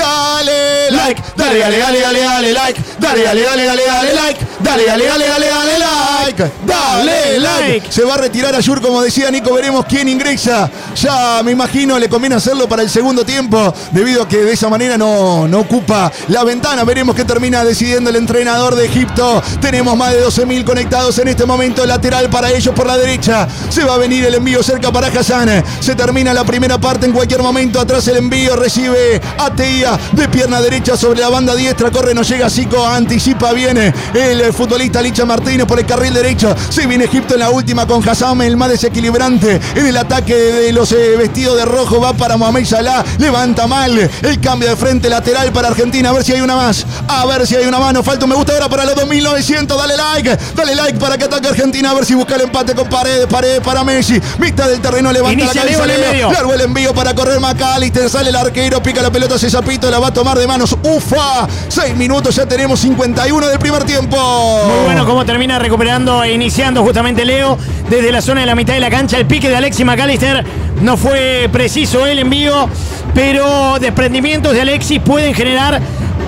Dale like, dale, dale, dale, dale, dale like. Dale, dale, dale, dale, dale like. Dale, dale, dale, dale, dale like. Dale like. Se va a retirar Ayur, como decía Nico, veremos quién ingresa. Ya me imagino le conviene hacerlo para el segundo tiempo, debido a que de esa manera no, no ocupa la ventana. Veremos qué termina decidiendo el entrenador de Egipto. Tenemos más de doce mil conectados en este momento. Lateral para ellos por la derecha. Se va a venir el envío cerca para Hassan. Se termina la primera parte en cualquier momento. Atrás el envío. Recibe Ateia de pierna derecha sobre la banda diestra. Corre, no llega Zico. Anticipa bien el futbolista Licha Martínez por el carril derecho. Se viene Egipto en la última con Hassan, el más desequilibrante en el ataque de los eh, vestidos de rojo. Va para Mohamed Salah. Levanta mal el cambio de frente lateral para Argentina. A ver si hay una más. A ver si hay una más. Nos falta un me gusta ahora para los dos mil novecientos. Dale like, dale like para que ataque Argentina. A ver si busca el empate con Paredes, Paredes para Messi. Mitad del terreno, levanta Inicia la cabeza. Leo en el medio. Largo el envío para correr McAllister. Sale el arquero, pica la pelota, hace Zapito, la va a tomar de manos. Ufa, seis minutos, ya tenemos cincuenta y uno del primer tiempo. Muy bueno cómo termina recuperando e iniciando justamente Leo desde la zona de la mitad de la cancha. El pique de Alexis McAllister no fue preciso el envío, pero desprendimientos de Alexis pueden generar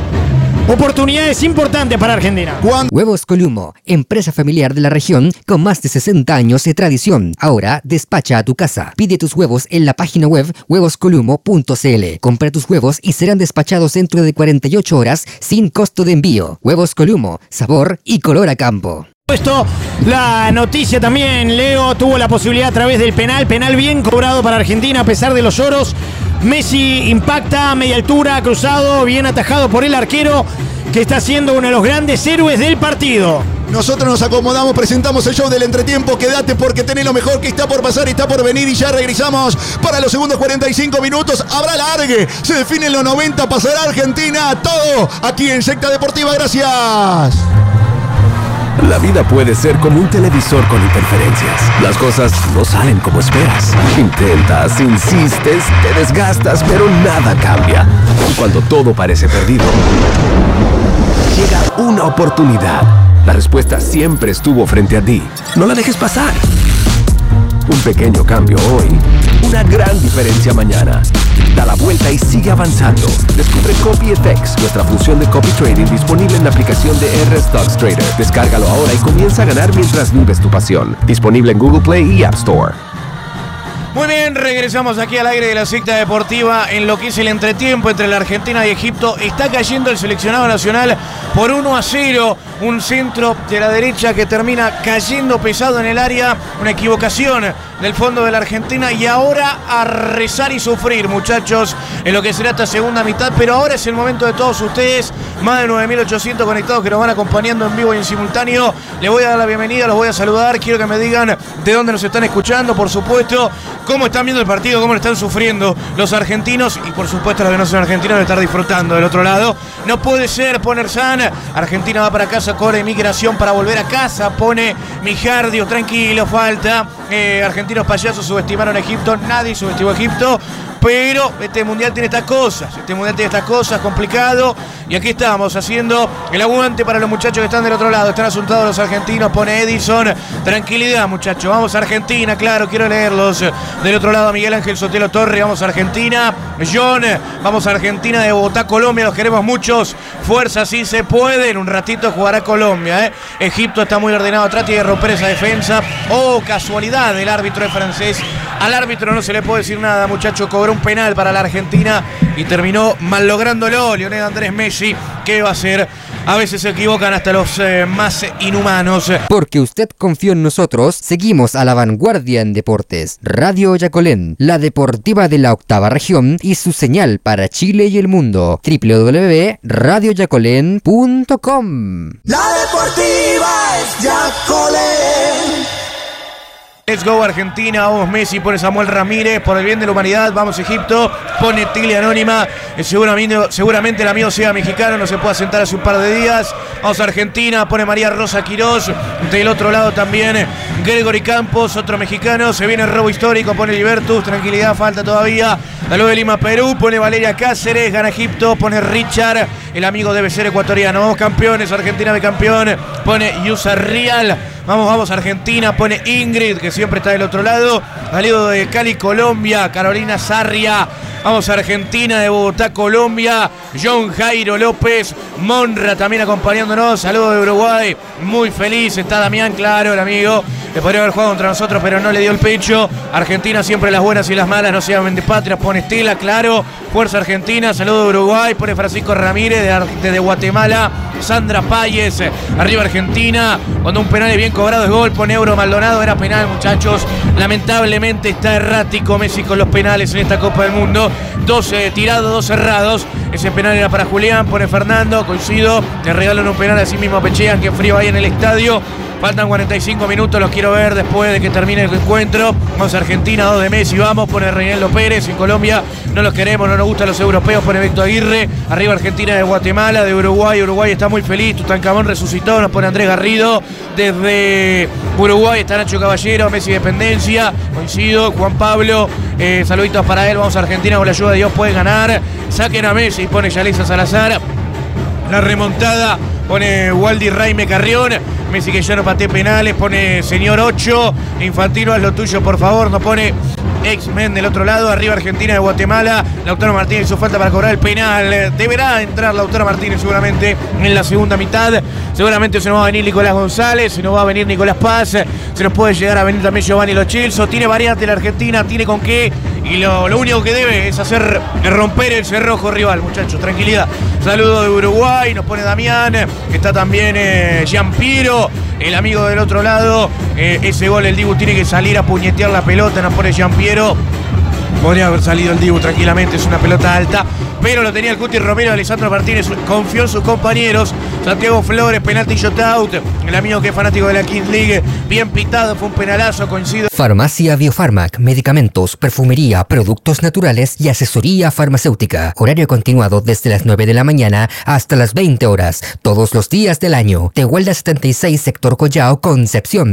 oportunidades importantes para Argentina. Cuando Huevos Columo, empresa familiar de la región con más de sesenta años de tradición. Ahora despacha a tu casa. Pide tus huevos en la página web huevos columo punto cl. Compra tus huevos y serán despachados dentro de cuarenta y ocho horas sin costo de envío. Huevos Columo, sabor y color a campo. Esto, la noticia también, Leo tuvo la posibilidad a través del penal, penal bien cobrado para Argentina a pesar de los lloros. Messi impacta a media altura, cruzado, bien atajado por el arquero, que está siendo uno de los grandes héroes del partido. nosotros nos acomodamos, presentamos el show del entretiempo. Quédate porque tenés lo mejor que está por pasar y está por venir. Y ya regresamos para los segundos cuarenta y cinco minutos. Habrá largue, se define en los noventa, pasará Argentina. Todo aquí en Secta Deportiva. Gracias. La vida puede ser como un televisor con interferencias. Las cosas no salen como esperas. Intentas, insistes, te desgastas, pero nada cambia. Y cuando todo parece perdido, llega una oportunidad. La respuesta siempre estuvo frente a ti. No la dejes pasar. Un pequeño cambio hoy, una gran diferencia mañana. Da la vuelta y sigue avanzando. Descubre CopyFX, nuestra función de copy trading disponible en la aplicación de R Stocks Trader. Descárgalo ahora y comienza a ganar mientras vives tu pasión. Disponible en Google Play y App Store. Muy bien, regresamos aquí al aire de la secta deportiva en lo que es el entretiempo entre la Argentina y Egipto. Está cayendo el seleccionado nacional por uno a cero. Un centro de la derecha que termina cayendo pesado en el área. Una equivocación del fondo de la Argentina. Y ahora a rezar y sufrir, muchachos, en lo que será esta segunda mitad. Pero ahora es el momento de todos ustedes. Más de nueve mil ochocientos conectados que nos van acompañando en vivo y en simultáneo. Les voy a dar la bienvenida, los voy a saludar. Quiero que me digan de dónde nos están escuchando, por supuesto. Cómo están viendo el partido, cómo lo están sufriendo los argentinos. Y por supuesto los que no son argentinos de estar disfrutando del otro lado. No puede ser, poner San. Argentina va para casa, corre migración para volver a casa. Pone Mijardio, tranquilo, falta. Eh, argentinos payasos subestimaron a Egipto. Nadie subestimó a Egipto. Pero este mundial tiene estas cosas, este mundial tiene estas cosas, complicado. Y aquí estamos haciendo el aguante para los muchachos que están del otro lado. Están asuntados los argentinos, pone Edison. Tranquilidad, muchachos, vamos a Argentina, claro, quiero leerlos. Del otro lado, Miguel Ángel Sotelo Torre, vamos a Argentina. John, vamos a Argentina de Bogotá, Colombia, los queremos muchos. Fuerza, sí se puede, en un ratito jugará Colombia. ¿eh? Egipto está muy ordenado atrás, tiene que romper esa defensa. Oh, casualidad, el árbitro es francés. Al árbitro no se le puede decir nada, muchacho, cobró un penal para la Argentina y terminó mal lográndolo. Lionel Andrés Messi, ¿qué va a hacer? A veces se equivocan hasta los eh, más inhumanos. Porque usted confió en nosotros, seguimos a la vanguardia en deportes. Radio Yacolén, la deportiva de la octava región y su señal para Chile y el mundo. doble u doble u doble u punto radio yacolén punto com. La deportiva es Yacolén. Let's go Argentina, vamos Messi, pone Samuel Ramírez, por el bien de la humanidad, vamos Egipto, pone Tigre Anónima, seguramente, seguramente el amigo sea mexicano, no se puede asentar hace un par de días, vamos a Argentina, pone María Rosa Quirós, del otro lado también Gregory Campos, otro mexicano, se viene el robo histórico, pone Libertus, tranquilidad, falta todavía, Salud de Lima, Perú, pone Valeria Cáceres, gana Egipto, pone Richard, el amigo debe ser ecuatoriano, vamos campeones, Argentina bicampeón, pone Yusa Rial. Vamos, vamos, Argentina, pone Ingrid, que siempre está del otro lado. Salido de Cali, Colombia, Carolina Sarria. Vamos a Argentina, de Bogotá, Colombia. John Jairo López, Monra también acompañándonos. Saludos de Uruguay, muy feliz. Está Damián, claro, el amigo. Que podría haber jugado contra nosotros, pero no le dio el pecho. Argentina, siempre las buenas y las malas no se llaman de patria. Pone Estela, claro. Fuerza Argentina, saludos de Uruguay. Pone Francisco Ramírez, de, de Guatemala. Sandra Páez, arriba Argentina. Cuando un penal es bien cobrado es gol. Pone Euro Maldonado, era penal, muchachos. Lamentablemente está errático Messi con los penales en esta Copa del Mundo. Dos eh, tirados, dos cerrados. Ese penal era para Julián, pone Fernando, coincido. Le regalan un penal a sí mismo a Pechean, que frío ahí en el estadio. Faltan cuarenta y cinco minutos, los quiero ver después de que termine el encuentro. Vamos a Argentina, dos de Messi, vamos, pone Reinaldo Pérez. En Colombia no los queremos, no nos gustan los europeos, pone Víctor Aguirre. Arriba Argentina, de Guatemala, de Uruguay. Uruguay está muy feliz, Tutankamón resucitó, nos pone Andrés Garrido. Desde Uruguay está Nacho Caballero, Messi Dependencia, coincido, Juan Pablo. Eh, saluditos para él, vamos a Argentina, con la ayuda de Dios puede ganar. Saquen a Messi, pone Yalisa Salazar. La remontada, pone Waldi Raime Carrión. Messi que ya no patea penales, pone señor ocho. Infantino, haz lo tuyo, por favor. Nos pone X-Men del otro lado. Arriba Argentina, de Guatemala. Lautaro Martínez hizo falta para cobrar el penal. Deberá entrar Lautaro Martínez seguramente en la segunda mitad. Seguramente se nos va a venir Nicolás González, se nos va a venir Nicolás Paz, se nos puede llegar a venir también Giovanni Lo Celso. Tiene variante la Argentina, tiene con qué. Y lo, lo único que debe es hacer romper el cerrojo rival, muchachos. Tranquilidad. Saludo de Uruguay, nos pone Damián. Está también eh, Giampiero, el amigo del otro lado. Eh, ese gol el Dibu tiene que salir a puñetear la pelota, nos pone Giampiero. Podría haber salido el Dibu tranquilamente, es una pelota alta, pero lo tenía el Cuti Romero. Alessandro Martínez confió en sus compañeros. Santiago Flores, penalti shootout. El amigo que es fanático de la Kings League, bien pitado, fue un penalazo, coincido. Farmacia Biofarmac, medicamentos, perfumería, productos naturales y asesoría farmacéutica. Horario continuado desde las nueve de la mañana hasta las veinte horas, todos los días del año. Tehuelda setenta y seis, sector Collao, Concepción.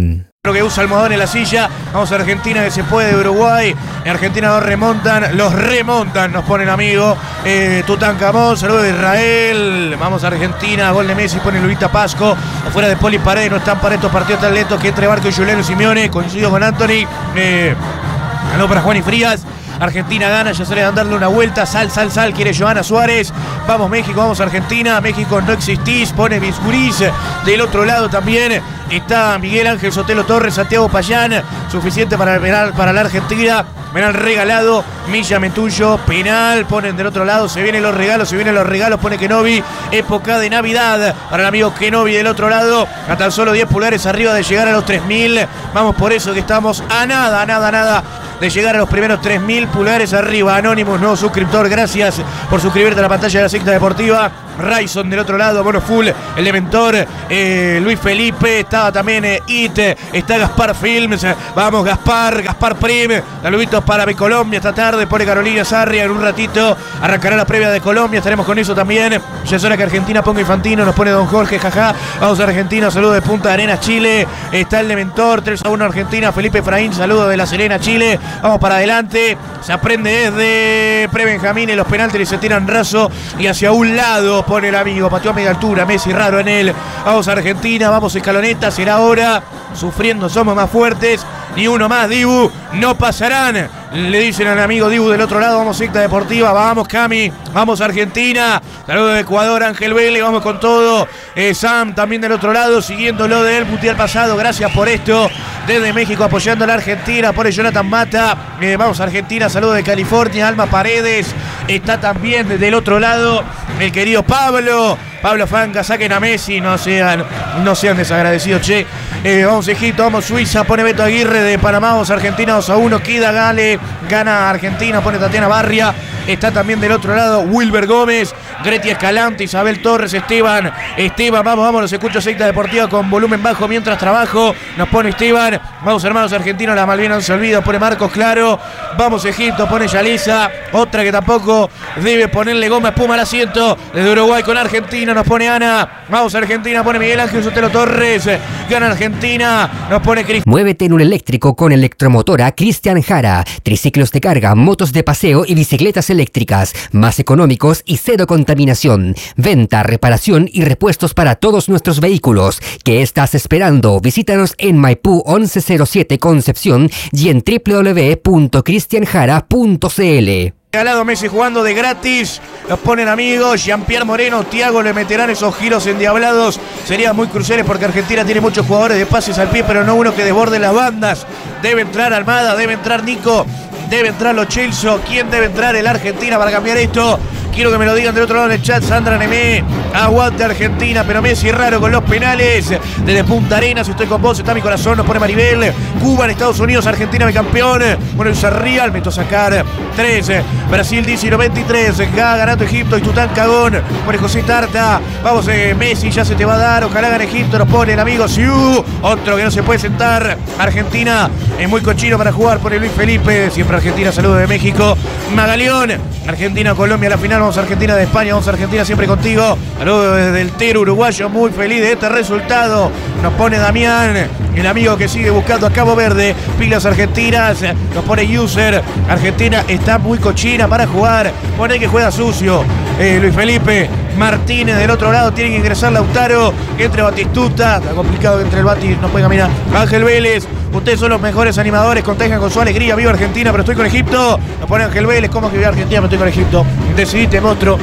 lo que usa Almohadón en la silla. Vamos a Argentina, que se puede de Uruguay. En Argentina los remontan, los remontan, nos pone el amigo eh, Tutankamón. Saludos de Israel. Vamos a Argentina, gol de Messi, pone Lulita Pasco. Afuera de Poli Paredes, no están para estos partidos tan lentos que entre Barco y Juliano Simeone. Coincido con Anthony. Eh, ganó para Juan y Frías. Argentina gana, ya sale a darle una vuelta. Sal, sal, sal, quiere Johanna Suárez. Vamos México, vamos Argentina. México no existís, pone Biscuris. Del otro lado también está Miguel Ángel Sotelo Torres, Santiago Payán. Suficiente para, para, para la Argentina. Penal regalado, Milla Mentullo, penal, ponen del otro lado, se vienen los regalos, se vienen los regalos, pone Kenobi, época de Navidad para el amigo Kenobi del otro lado, a tan solo diez pulgares arriba de llegar a los tres mil, vamos por eso que estamos a nada, a nada, a nada de llegar a los primeros tres mil pulgares arriba. Anónimos, nuevo suscriptor, gracias por suscribirte a la pantalla de la Secta Deportiva. Raison del otro lado, Mono Full, el Dementor, eh, Luis Felipe, estaba también eh, It, está Gaspar Films, vamos Gaspar, Gaspar Prim, saluditos para mi Colombia esta tarde, pone Carolina Sarria, en un ratito arrancará la previa de Colombia, estaremos con eso también. Ya es hora que Argentina ponga Infantino, nos pone Don Jorge, jaja, vamos a Argentina, saludos de Punta Arenas, Chile, está el Dementor, tres a uno Argentina, Felipe Efraín, saludos de La Serena, Chile, vamos para adelante, se aprende desde Pre-Benjamín, los penaltis y se tiran raso y hacia un lado, pone el amigo, pateó a media altura, Messi raro en él, vamos a Argentina, vamos escaloneta, será hora, sufriendo somos más fuertes, ni uno más, Dibu, no pasarán, le dicen al amigo Dibu del otro lado, vamos Secta Deportiva, vamos Cami, vamos Argentina, saludos de Ecuador, Ángel Vélez, vamos con todo, eh, Sam también del otro lado, siguiéndolo del mundial pasado, gracias por esto, desde México apoyando a la Argentina, pone Jonathan Mata, eh, vamos a Argentina, saludos de California, Alma Paredes, está también del otro lado el querido Pablo, Pablo Fanca, saquen a Messi, no sean, no sean desagradecidos, che. Eh, vamos a Egipto, vamos a Suiza, pone Beto Aguirre de Panamá, vamos a Argentina, dos a uno, Kida Gale, gana Argentina, pone Tatiana Barria, está también del otro lado Wilber Gómez, Gretia Escalante, Isabel Torres, Esteban, Esteban, vamos, vamos, los escucho Secta Deportiva con volumen bajo mientras trabajo, nos pone Esteban, vamos hermanos argentinos, la Malvinas no se olvida, pone Marcos Claro, vamos Egipto, pone Yalisa, otra que tampoco debe ponerle goma espuma al asiento, desde Uruguay con Argentina, nos pone Ana, vamos a Argentina, pone Miguel Ángel Sotelo Torres, gana Argentina, nos pone Cristian. Muévete en un eléctrico con Electromotora Cristian Jara. Triciclos de carga, motos de paseo y bicicletas eléctricas, más económicos y cero contaminación. Venta, reparación y repuestos para todos nuestros vehículos. ¿Qué estás esperando? Visítanos en Maipú once cero siete Concepción y en w w w punto cristian jara punto c l. Al lado Messi jugando de gratis, los ponen amigos, Jean-Pierre Moreno, Thiago le meterán esos giros endiablados, serían muy cruciales porque Argentina tiene muchos jugadores de pases al pie, pero no uno que desborde las bandas. Debe entrar Almada, debe entrar Nico, debe entrar Lo Celso, ¿quién debe entrar? El Argentina para cambiar esto. Quiero que me lo digan del otro lado en el chat. Sandra Nemé, aguante Argentina, pero Messi raro con los penales. Desde Punta Arenas, estoy con vos, está mi corazón, nos pone Maribel. Cuba en Estados Unidos, Argentina mi campeón. Bueno, el Sarrial, meto a sacar tres. Brasil dice y noventa y tres. Acá ganando Egipto y Tutankamón. Pone José Tarta. Vamos, eh, Messi, ya se te va a dar. Ojalá gane Egipto, nos pone el amigo Siu. Otro que no se puede sentar. Argentina es muy cochino para jugar, pone Luis Felipe. Siempre Argentina, saludos de México. Magaleón, Argentina, Colombia, la final. Vamos a Argentina de España, vamos a Argentina siempre contigo. Saludos desde el Tero uruguayo, muy feliz de este resultado. Nos pone Damián, el amigo que sigue buscando a Cabo Verde. Pilas argentinas, nos pone User. Argentina está muy cochina para jugar. Pone que juega sucio. Eh, Luis Felipe Martínez del otro lado, tiene que ingresar Lautaro. Entre Batistuta, está complicado que entre el Bati, no puede caminar. Ángel Vélez. Ustedes son los mejores animadores, contagian con su alegría. Viva Argentina, pero estoy con Egipto. Nos pone Ángel Vélez, ¿cómo que viva Argentina, pero estoy con Egipto? Decidiste, monstruo.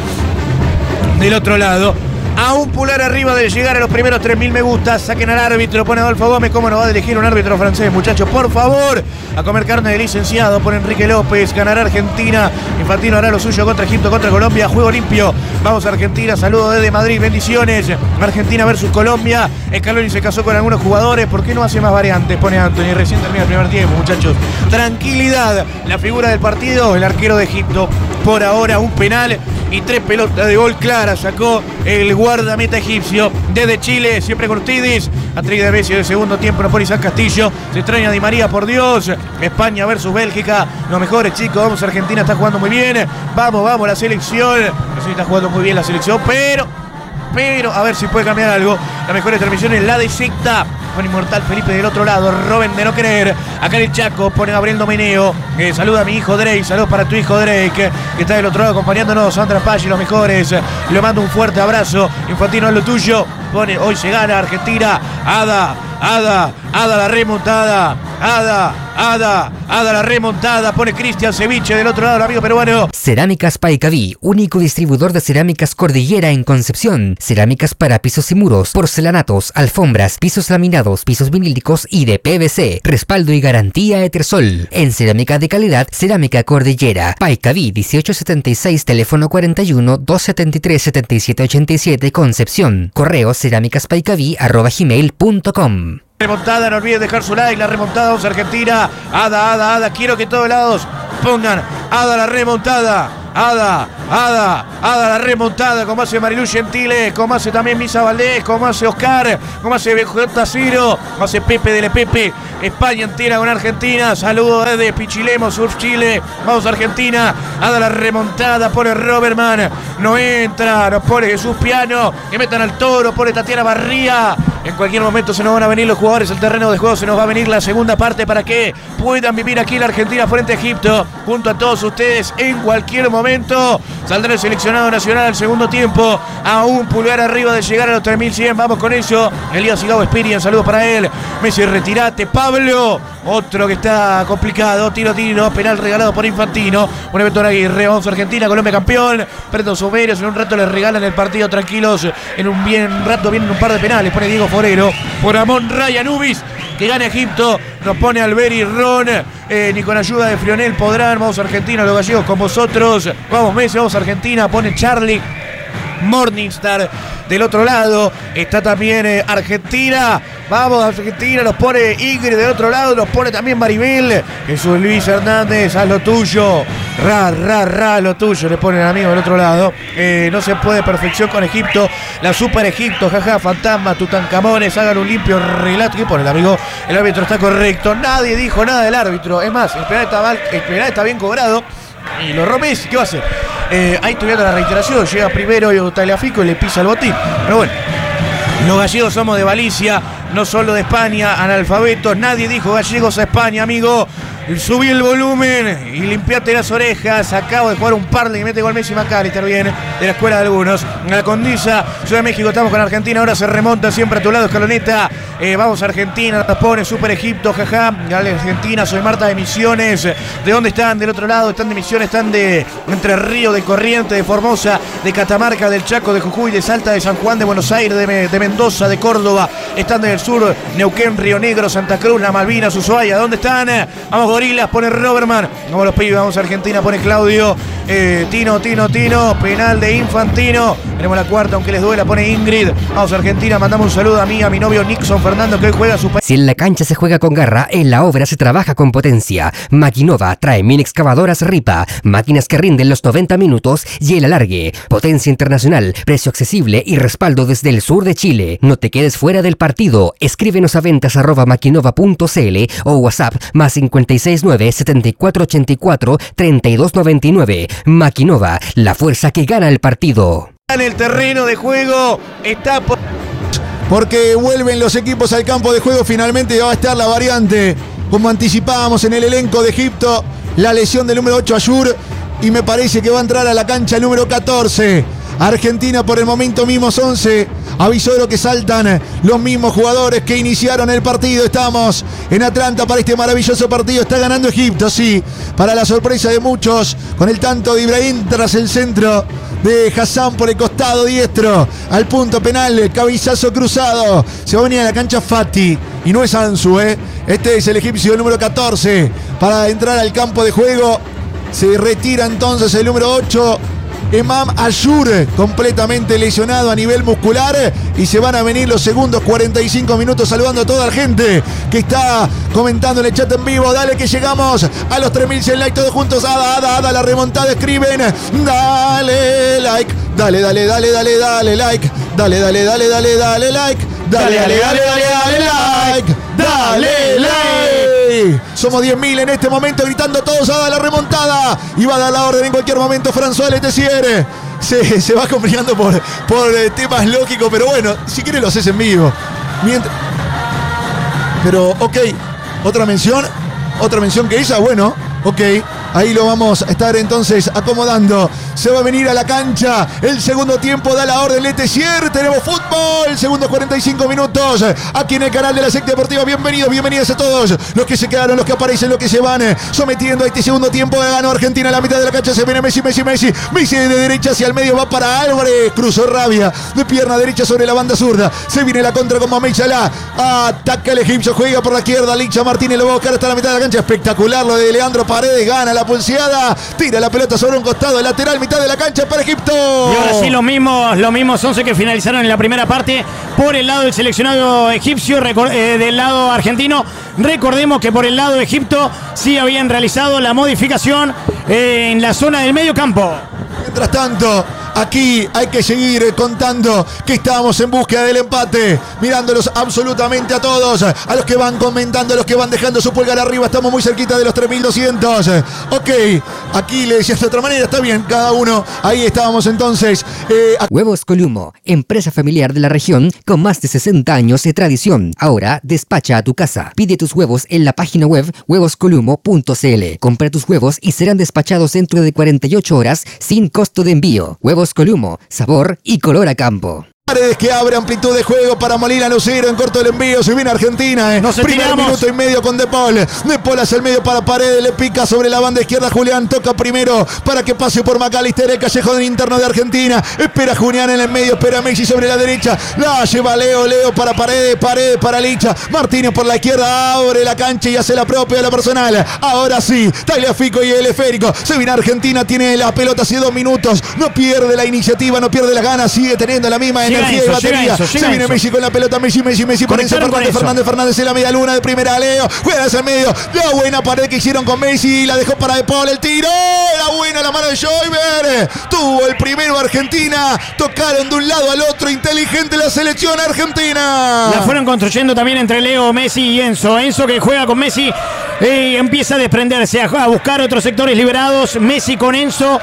Del otro lado, a un pulgar arriba de llegar a los primeros tres mil me gusta. Saquen al árbitro, pone Adolfo Gómez. ¿Cómo no va a elegir un árbitro francés, muchachos? Por favor, a comer carne de licenciado. Pone Enrique López, ganará Argentina. Infantino hará lo suyo contra Egipto, contra Colombia. Juego limpio. Vamos a Argentina, saludos desde Madrid, bendiciones. Argentina versus Colombia. Scaloni se casó con algunos jugadores. ¿Por qué no hace más variantes? Pone Anthony. Recién termina el primer tiempo, muchachos. Tranquilidad. La figura del partido, el arquero de Egipto. Por ahora un penal y tres pelotas de gol claras sacó el guardameta egipcio. Desde Chile, siempre con ustedes. Atriz de Messi de segundo tiempo, no pone San Castillo. Se extraña Di María, por Dios. España versus Bélgica. Los mejores, chicos. Vamos, Argentina está jugando muy bien. Vamos, vamos, la selección. No sé si está jugando muy bien la selección, pero... Pero, a ver si puede cambiar algo. La mejor transmisión es la de Secta. Pone Inmortal Felipe del otro lado. Robin de no querer. Acá en el Chaco pone Gabriel Domeneo. Eh, saluda a mi hijo Drake. Saludos para tu hijo Drake, que está del otro lado acompañándonos. Sandra Paggi, los mejores. Le mando un fuerte abrazo. Infantino, es lo tuyo. Pone, hoy se gana Argentina. Ada, Ada, Ada la remontada. Ada, Ada, Ada la remontada. Pone Cristian Ceviche del otro lado, el amigo peruano. Cerámicas Paicaví, único distribuidor de cerámicas Cordillera en Concepción. Cerámicas para pisos y muros, porcelanatos, alfombras, pisos laminados, pisos vinílicos y de P V C. Respaldo y garantía Etersol. En cerámica de calidad, Cerámica Cordillera. Paicaví dieciocho setenta y seis, teléfono cuarenta y uno, doscientos setenta y tres, setenta y siete ochenta y siete, Concepción. Correo cerámicaspaicaví arroba gmail punto com. Remontada, no olviden dejar su like. La remontada, vamos a Argentina. Ada, Ada, Ada. Quiero que todos lados pongan Ada la remontada. Ada, Ada, Ada la remontada, como hace Marilu Gentile, como hace también Misa Valdés, como hace Oscar, como hace B J Ciro, como hace Pepe de Le Pepe. España entera con Argentina. Saludos desde Pichilemo, Surf Chile. Vamos a Argentina. Ada la remontada, pone Robertman. No entra, nos pone Jesús Piano. Que metan al Toro, pone Tatiana Barría. En cualquier momento se nos van a venir los jugadores al terreno de juego. Se nos va a venir la segunda parte para que puedan vivir aquí la Argentina frente a Egipto. Junto a todos ustedes en cualquier momento. Saldrá el seleccionado nacional al segundo tiempo. A un pulgar arriba de llegar a los tres mil cien. Vamos con eso. Elías Sigao Espirian, saludos para él. Messi, retirate. Pablo, otro que está complicado. Tiro, tiro, penal regalado por Infantino. Un evento en Aguirre. Vamos a Argentina, Colombia campeón. Perdón, Somerios. En un rato les regalan el partido tranquilos. En un bien rato vienen un par de penales. Pone Diego Forero. Por Amon Ryan Ubis. Que gana Egipto. Nos pone Alberi Ron. Eh, ni con ayuda de Frionel podrán. Vamos a Argentina, los gallegos con vosotros. Vamos Messi, vamos a Argentina. Pone Charlie Morningstar del otro lado. Está también eh, Argentina. Vamos a Argentina, los pone Ingrid del otro lado, los pone también Maribel. Jesús Luis Hernández, haz lo tuyo. Ra, ra, ra, lo tuyo, le pone el amigo del otro lado. Eh, no se puede perfección con Egipto. La Super Egipto, jaja, fantasma, Tutankamones, hagan un limpio relato. ¿Qué pone el amigo? El árbitro está correcto. Nadie dijo nada del árbitro. Es más, el penal está, mal, el penal está bien cobrado. Y lo Romes, ¿qué va a hacer? Eh, ahí estoy viendo la reiteración. Llega primero y Tagliafico y le pisa el botín. Pero bueno, los gallegos somos de Valicia, no solo de España, analfabetos. Nadie dijo gallegos a España, amigo. Subí el volumen y limpiate las orejas. Acabo de jugar un par de que mete gol Messi McAllister, bien, de la escuela de algunos. La Condisa, Ciudad de México, estamos con Argentina. Ahora se remonta siempre a tu lado, Escaloneta. Eh, vamos a Argentina, nos pone Super Egipto, jaja. Dale Argentina, soy Marta de Misiones. ¿De dónde están? Del otro lado, están de Misiones, están de Entre Ríos, de Corrientes, de Formosa, de Catamarca, del Chaco, de Jujuy, de Salta, de San Juan, de Buenos Aires, de, de Mendoza, de Córdoba. Están del sur, Neuquén, Río Negro, Santa Cruz, La Malvinas, Ushuaia. ¿Dónde están? Vamos Gorilas, pone Robertman. Vamos los pibes, vamos a Argentina, pone Claudio. Eh, Tino, Tino, Tino. Penal de Infantino. Tenemos la cuarta, aunque les duela, pone Ingrid. Vamos a Argentina, mandamos un saludo a mí, a mi novio Nixon Fernando, que hoy juega su país. Si en la cancha se juega con garra, en la obra se trabaja con potencia. Maquinova trae mini excavadoras Ripa, máquinas que rinden los noventa minutos y el alargue. Potencia internacional, precio accesible y respaldo desde el sur de Chile. No te quedes fuera del partido. Escríbenos a ventas arroba maquinova punto cl o WhatsApp más cinco seis nueve, siete cuatro ocho cuatro, tres dos nueve nueve. Maquinova, la fuerza que gana el partido. En el terreno de juego está por... Porque vuelven los equipos al campo de juego. Finalmente va a estar la variante, como anticipábamos en el elenco de Egipto, la lesión del número ocho Ayur, y me parece que va a entrar a la cancha el número catorce. Argentina por el momento mismos once. Aviso de lo que saltan los mismos jugadores que iniciaron el partido. Estamos en Atlanta para este maravilloso partido. Está ganando Egipto, sí, para la sorpresa de muchos, con el tanto de Ibrahim tras el centro de Hassan por el costado diestro al punto penal, el cabezazo cruzado. Se va a venir a la cancha Fati y no es Ansu, ¿eh? Este es el egipcio número catorce para entrar al campo de juego. Se retira entonces el número ocho, Emam Ayur, completamente lesionado a nivel muscular, y se van a venir los segundos cuarenta y cinco minutos. Saludando a toda la gente que está comentando en el chat en vivo. Dale que llegamos a los tres mil cien likes todos juntos. Ada, ada, ada, la remontada, escriben. Dale like, dale, dale, dale, dale, dale like, dale, dale, dale, dale, dale like, dale, dale, dale, dale, dale like, dale like. Somos diez mil en este momento gritando todos a la remontada. Y va a dar la orden en cualquier momento François Letessier. Se, se va complicando por, por eh, temas lógicos, pero bueno, si quieres lo haces en vivo. Mientras... Pero, ok, otra mención, otra mención que ella, bueno, ok, ahí lo vamos a estar entonces acomodando. Se va a venir a la cancha. El segundo tiempo da la orden Letessier. Tenemos fútbol. Segundo cuarenta y cinco minutos. Aquí en el canal de la Secta Deportiva. Bienvenidos, bienvenidos a todos. Los que se quedaron, los que aparecen, los que se van. Sometiendo a este segundo tiempo. Ganó Argentina a la mitad de la cancha. Se viene Messi, Messi, Messi. Messi de derecha hacia el medio. Va para Álvarez. Cruzó Rabia. De pierna derecha sobre la banda zurda. Se viene la contra con Mohamed Salah. Ataca el egipcio. Juega por la izquierda. Licha Martínez lo va a buscar hasta la mitad de la cancha. Espectacular lo de Leandro Paredes. Gana la pulseada. Tira la pelota sobre un costado. Lateral. Mitad de la cancha para Egipto. Y ahora sí, los mismos, los mismos once que finalizaron en la primera parte por el lado del seleccionado egipcio, eh, del lado argentino. Recordemos que por el lado de Egipto sí habían realizado la modificación eh, en la zona del medio campo. Mientras tanto, aquí hay que seguir contando que estamos en búsqueda del empate, mirándolos absolutamente a todos, a los que van comentando, a los que van dejando su pulgar arriba. Estamos muy cerquita de los tres mil doscientos. Ok, aquí le decía de otra manera, está bien, cada uno. Ahí estábamos entonces. Eh, Huevos Columo, empresa familiar de la región con más de sesenta años de tradición. Ahora despacha a tu casa. Pide tus huevos en la página web huevos columo punto c l. Compra tus huevos y serán despachados dentro de cuarenta y ocho horas sin costo de envío. Huevos Columo, sabor y color a campo. Paredes que abre amplitud de juego para Molina Lucero en corto el envío. Se viene Argentina. Eh. Nos Primer tiramos. minuto y medio con De Paul. De Paul hacia el medio para Paredes. Le pica sobre la banda izquierda Julián. Toca primero para que pase por McAllister. El callejón interno de Argentina. Espera Julián en el medio. Espera Messi sobre la derecha. La lleva Leo. Leo para Paredes. Paredes para Licha. Martínez por la izquierda. Abre la cancha y hace la propia de la personal. Ahora sí. Tagliafico y el esférico. Se viene Argentina. Tiene la pelota hace dos minutos. No pierde la iniciativa. No pierde las ganas. Sigue teniendo la misma Llega energía Enzo, de batería. Enzo, Se viene Enzo. Messi con la pelota. Messi, Messi, Messi. Por Enzo Conectaron con Fernández. Enzo. Fernández, Fernández en la media luna de primera. Leo. Juega hacia el medio. La buena pared que hicieron con Messi. La dejó para De Paul. El tiro. La buena la mano de Joyver. Tuvo el primero Argentina. Tocaron de un lado al otro. Inteligente la selección argentina. La fueron construyendo también entre Leo, Messi y Enzo. Enzo que juega con Messi eh, empieza a desprenderse, a, a buscar otros sectores liberados. Messi con Enzo.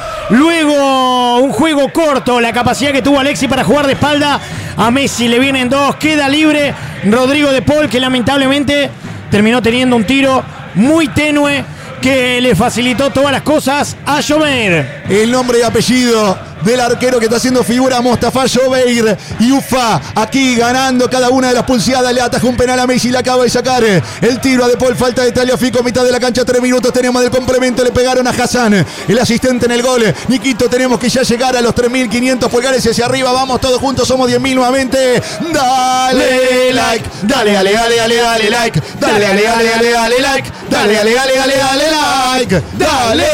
Luego un juego corto. La capacidad que tuvo Alexis para jugar de espalda a Messi. Le vienen dos. Queda libre Rodrigo De Paul, que lamentablemente terminó teniendo un tiro muy tenue que le facilitó todas las cosas a Jover. El nombre y apellido del arquero que está haciendo figura, Mostafa Jover. Y Ufa aquí ganando cada una de las pulseadas. Le atajó un penal a Messi. Le acaba de sacar el tiro a De Paul. Falta de Tagliafico. Mitad de la cancha. Tres minutos tenemos del complemento. Le pegaron a Hassan, el asistente en el gol. Niquito, tenemos que ya llegar a los tres mil quinientos pulgares hacia arriba. Vamos todos juntos. Somos diez mil nuevamente. Dale like. Dale, dale, dale, dale, dale like. Dale, dale, dale, dale, dale like. Dale, dale, dale, dale, dale like. Dale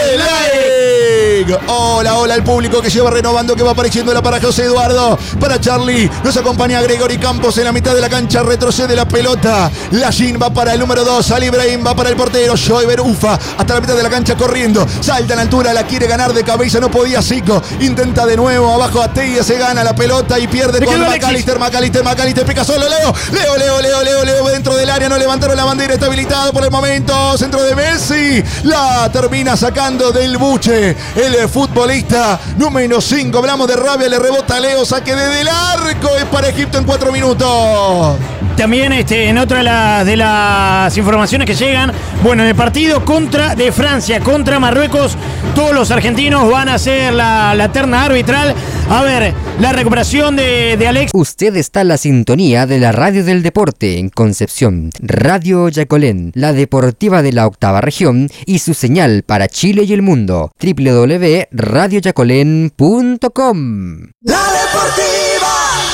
like. Hola, hola al público que lleva renovando, que va apareciendo la para José Eduardo, para Charlie. Nos acompaña Gregory Campos en la mitad de la cancha. Retrocede la pelota. Lajin va para el número dos. Ali Ibrahim va para el portero. Joyver Ufa hasta la mitad de la cancha corriendo. Salta en altura. La quiere ganar de cabeza. No podía Zico. Intenta de nuevo. Abajo Ateia. Se gana la pelota y pierde con McAllister. McAllister. McAllister. Pica solo Leo. Leo, Leo, Leo, Leo, Leo. Dentro del área. No levantaron la bandera. Está habilitado por el momento. Centro de Messi. La termina sacando del buche el futbolista número cinco. Hablamos de Rabia, le rebota a Leo, saque desde el arco, es para Egipto en cuatro minutos. También este, en otra de, la, de las informaciones que llegan, bueno, en el partido contra de Francia contra Marruecos, todos los argentinos van a hacer la, la terna arbitral. A ver, la recuperación de, de Alex. Usted está en la sintonía de la Radio del Deporte en Concepción, Radio Yacolén, la deportiva de la octava región y su señal para Chile y el mundo, doble u doble u doble u punto radio yacolén punto com. La Deportiva.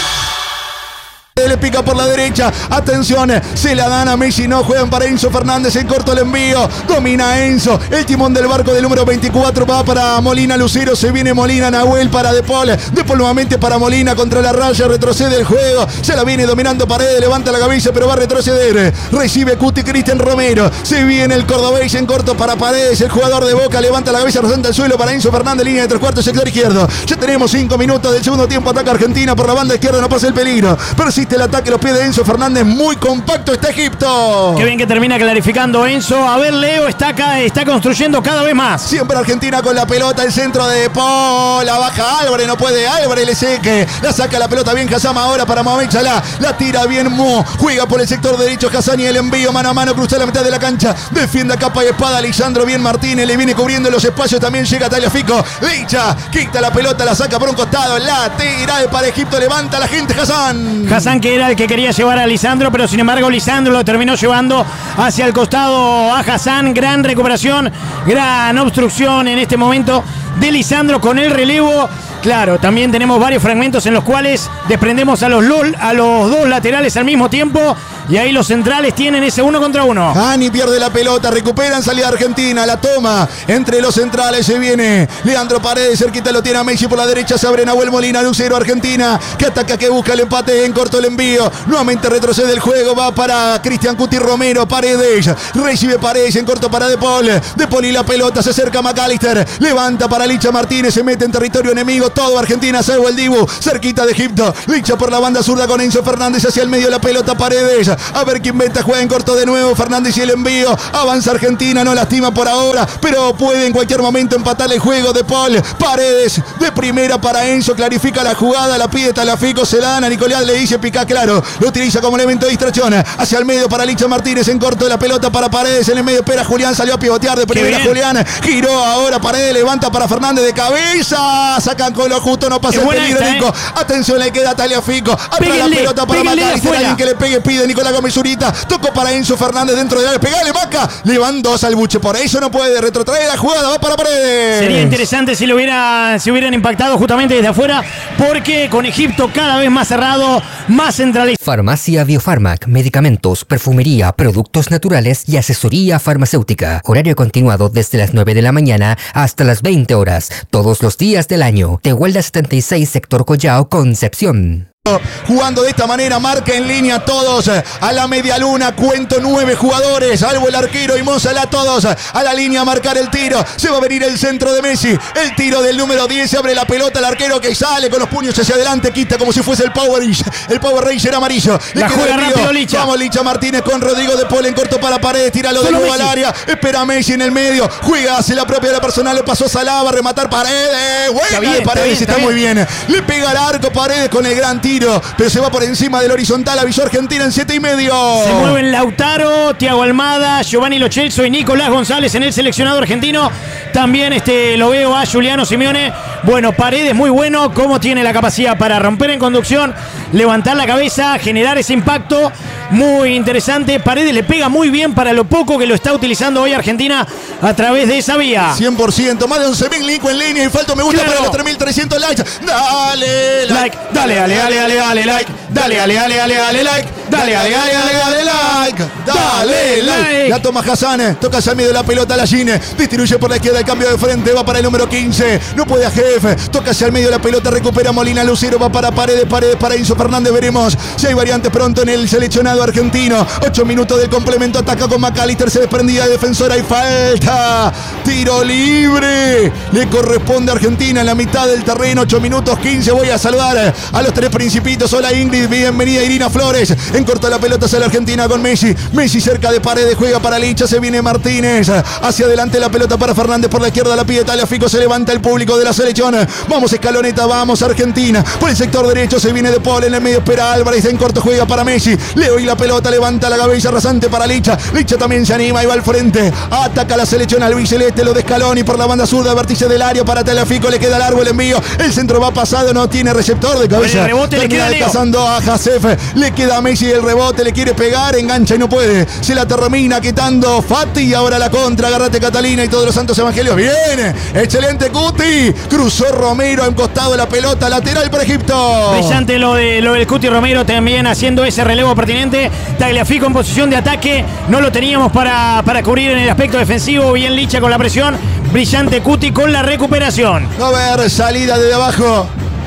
Le pica por la derecha, atención, se la dan a Messi, no juegan para Enzo Fernández, en corto el envío, domina Enzo, el timón del barco del número veinticuatro va para Molina Lucero, se viene Molina, Nahuel para De Paul, De Paul nuevamente para Molina contra la raya, retrocede el juego, se la viene dominando Paredes, levanta la cabeza pero va a retroceder, recibe Cuti Cristian Romero, se viene el cordobés en corto para Paredes, el jugador de Boca levanta la cabeza, rozando el suelo para Enzo Fernández, línea de tres cuartos, sector izquierdo, ya tenemos cinco minutos del segundo tiempo, ataca Argentina por la banda izquierda, no pasa el peligro, persiste la ataque, los pies de Enzo Fernández. Muy compacto está Egipto. Qué bien que termina clarificando Enzo. A ver, Leo está acá, está construyendo cada vez más. Siempre Argentina con la pelota, el centro de Paul, la baja Álvarez, no puede Álvarez, le seque, la saca la pelota bien Hassam ahora para Mohamed Salah, la tira bien Mo, juega por el sector derecho Hassan y el envío mano a mano, cruza la mitad de la cancha, defiende a capa y espada Lisandro, bien Martínez, le viene cubriendo los espacios, también llega Tagliafico, Licha, quita la pelota, la saca por un costado, la tira para Egipto, levanta a la gente Hassan. Hassan que era el que quería llevar a Lisandro, pero sin embargo Lisandro lo terminó llevando hacia el costado a Hassan, gran recuperación, gran obstrucción en este momento de Lisandro con el relevo. Claro, también tenemos varios fragmentos en los cuales desprendemos a los, LOL, a los dos laterales al mismo tiempo y ahí los centrales tienen ese uno contra uno. Ani pierde la pelota, recuperan salida Argentina, la toma entre los centrales, se viene Leandro Paredes, cerquita lo tiene a Messi por la derecha, se abre Nahuel Molina, Lucero Argentina, que ataca, que busca el empate, en corto el envío, nuevamente retrocede el juego, va para Cristian Cuti Romero, Paredes, recibe Paredes, en corto para De Paul, De Paul y la pelota, se acerca McAllister, levanta para Licha Martínez, se mete en territorio enemigo, todo Argentina, salvo el Dibu, cerquita de Egipto, Licha por la banda zurda con Enzo Fernández hacia el medio, la pelota Paredes, a ver quién inventa, juega en corto de nuevo, Fernández y el envío, avanza Argentina, no lastima por ahora, pero puede en cualquier momento empatar el juego. De Paul, Paredes, de primera para Enzo, clarifica la jugada, la pide Tagliafico, se la dan a Nicolás, le dice pica claro, lo utiliza como elemento de distracción, hacia el medio para Licha Martínez, en corto de la pelota para Paredes, en el medio espera Julián, salió a pivotear de primera Julián, giró ahora Paredes, levanta para Fernández de cabeza, sacan con lo justo, no pasa el peligro, esta, Nico, eh. atención, le queda a Tagliafico, atrás la pelota para McAllister, alguien que le pegue, pide Nicolás Gómez Zurita, tocó para Enzo Fernández dentro del área, pegale Maca, le van dos al buche, por eso no puede retrotraer la jugada, va para Paredes. Sería interesante si lo hubiera, si hubieran impactado justamente desde afuera, porque con Egipto cada vez más cerrado, más centralizado. Farmacia Biofarmac, medicamentos, perfumería, productos naturales y asesoría farmacéutica. Horario continuado desde las nueve de la mañana hasta las veinte horas, todos los días del año. Tehuelda setenta y seis, sector Collao, Concepción. Jugando de esta manera, marca en línea todos a la media luna, cuento nueve jugadores, salvo el arquero y Mozalá, todos a la línea a marcar el tiro, se va a venir el centro de Messi, el tiro del número diez, se abre la pelota, el arquero que sale con los puños hacia adelante, quita como si fuese el Power el Power Ranger amarillo, la juega rápido Licha. Vamos Licha Martínez con Rodrigo De Paul en corto para Paredes, tíralo de nuevo al área, espera Messi en el medio, juega, hace la propia de la personal, le pasó Salah, va a rematar Paredes, buena bien, de Paredes, está, bien, está, está muy bien, le pega al arco Paredes con el gran tiro, pero se va por encima del horizontal, avisó Argentina en siete y medio. Se mueven Lautaro, Thiago Almada, Giovanni Lo Celso y Nicolás González en el seleccionado argentino. También este, lo veo a Juliano Simeone. Bueno, Paredes muy bueno, cómo tiene la capacidad para romper en conducción, levantar la cabeza, generar ese impacto. Muy interesante, Paredes le pega muy bien para lo poco que lo está utilizando hoy Argentina a través de esa vía. cien por ciento, más de once mil links en línea y falta me gusta claro. Para los tres mil trescientos likes. Dale, like, dale, dale, dale, dale, dale, like. Dale, dale, dale, dale, dale, like. Dale, dale, dale, dale, dale, like. Dale, like. La toma Hassan, toca hacia el medio de la pelota la Gine, distribuye por la izquierda el cambio de frente, va para el número quince, no puede a Jefe, toca hacia el medio de la pelota, recupera Molina, Lucero, va para Paredes, Paredes para Enzo Fernández, veremos si hay variantes pronto en el seleccionado argentino. ocho minutos del complemento, ataca con McAllister, se desprendía de defensora y falta. Tiro libre, le corresponde a Argentina en la mitad del terreno, ocho minutos quince. Voy a saludar a los tres principitos. Hola Ingrid, bienvenida Irina Flores. En corta la pelota hacia la Argentina con Messi. Messi cerca de Paredes, juega para Licha, se viene Martínez. Hacia adelante la pelota para Fernández, por la izquierda la pide Tagliafico, se levanta el público de la selección. Vamos Escaloneta, vamos Argentina. Por el sector derecho se viene De Paul, en el medio espera Álvarez, en corto juega para Messi. Leo y la pelota, levanta la cabeza rasante para Licha. Licha también se anima y va al frente. Ataca la selección albiceleste, lo de Scaloni por la banda zurda, vértice del área para Tagliafico, le queda largo el envío. El centro va pasado, no tiene receptor de cabeza. El rebote le queda desplazando a Hasef, le queda a Messi el rebote, le quiere pegar, engancha y no puede. Se la termina quitando Fati y ahora la contra. Agárrate Catalina y todos los santos evangelios. Viene, excelente Cuti. Cruzó Romero, en costado de la pelota, lateral para Egipto. Brillante lo, de, lo del Cuti Romero también haciendo ese relevo pertinente. Tagliafico en posición de ataque, no lo teníamos para, para cubrir en el aspecto defensivo. Bien Licha con la presión, brillante Cuti con la recuperación. A ver, salida desde abajo.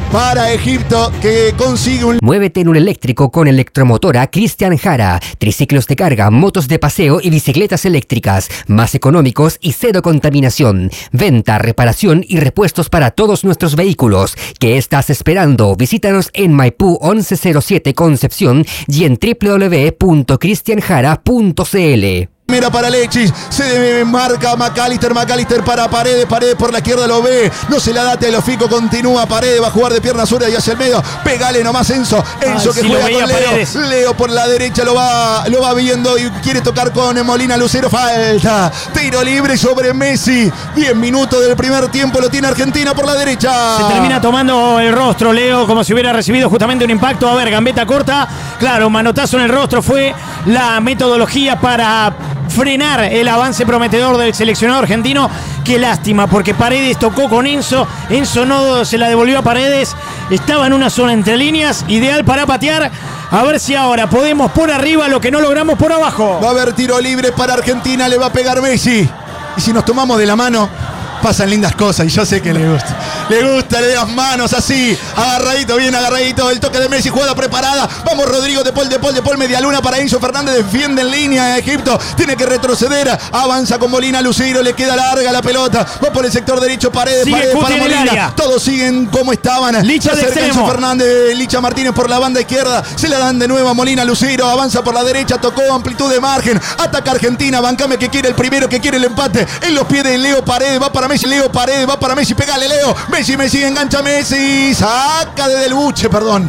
para Egipto, que consigue un... Muévete en un eléctrico con Electromotora Cristian Jara. Triciclos de carga, motos de paseo y bicicletas eléctricas, más económicos y cero contaminación. Venta, reparación y repuestos para todos nuestros vehículos. ¿Qué estás esperando? Visítanos en Maipú once cero siete Concepción y en w w w punto cristian jara punto c l. Primera para Lechis, se marca McAllister, McAllister para Paredes, Paredes por la izquierda lo ve, no se la da Telofico, continúa Paredes, va a jugar de pierna zurda y hacia el medio, pegale nomás Enzo, Enzo Ay, que sí juega con Leo, Paredes. Leo por la derecha lo va, lo va viendo y quiere tocar con Molina Lucero, falta, tiro libre sobre Messi, diez minutos del primer tiempo lo tiene Argentina por la derecha. Se termina tomando el rostro Leo como si hubiera recibido justamente un impacto, a ver, gambeta corta, claro, manotazo en el rostro fue la metodología para frenar el avance prometedor del seleccionado argentino. Qué lástima, porque Paredes tocó con Enzo, Enzo no se la devolvió a Paredes, estaba en una zona entre líneas, ideal para patear. A ver si ahora podemos por arriba lo que no logramos por abajo. Va a haber tiro libre para Argentina, le va a pegar Messi. Y si nos tomamos de la mano, pasan lindas cosas y yo sé que le gusta. Le gusta, le das manos así, agarradito, bien agarradito, el toque de Messi, jugada preparada. Vamos Rodrigo de Paul, de Paul, de Paul, media luna para Enzo Fernández, defiende en línea de Egipto, tiene que retroceder, avanza con Molina Lucero, le queda larga la pelota, va por el sector derecho, Paredes, Sigue Paredes para Molina, todos siguen como estaban. Licha se acerca Enzo Fernández, Licha Martínez por la banda izquierda, se la dan de nuevo a Molina Lucero, avanza por la derecha, tocó amplitud de margen, ataca Argentina, bancame que quiere el primero, que quiere el empate, en los pies de Leo Paredes, va para Messi, Leo Paredes, va para Messi, pegale Leo, Messi, Messi, engancha Messi, saca desde el buche, perdón.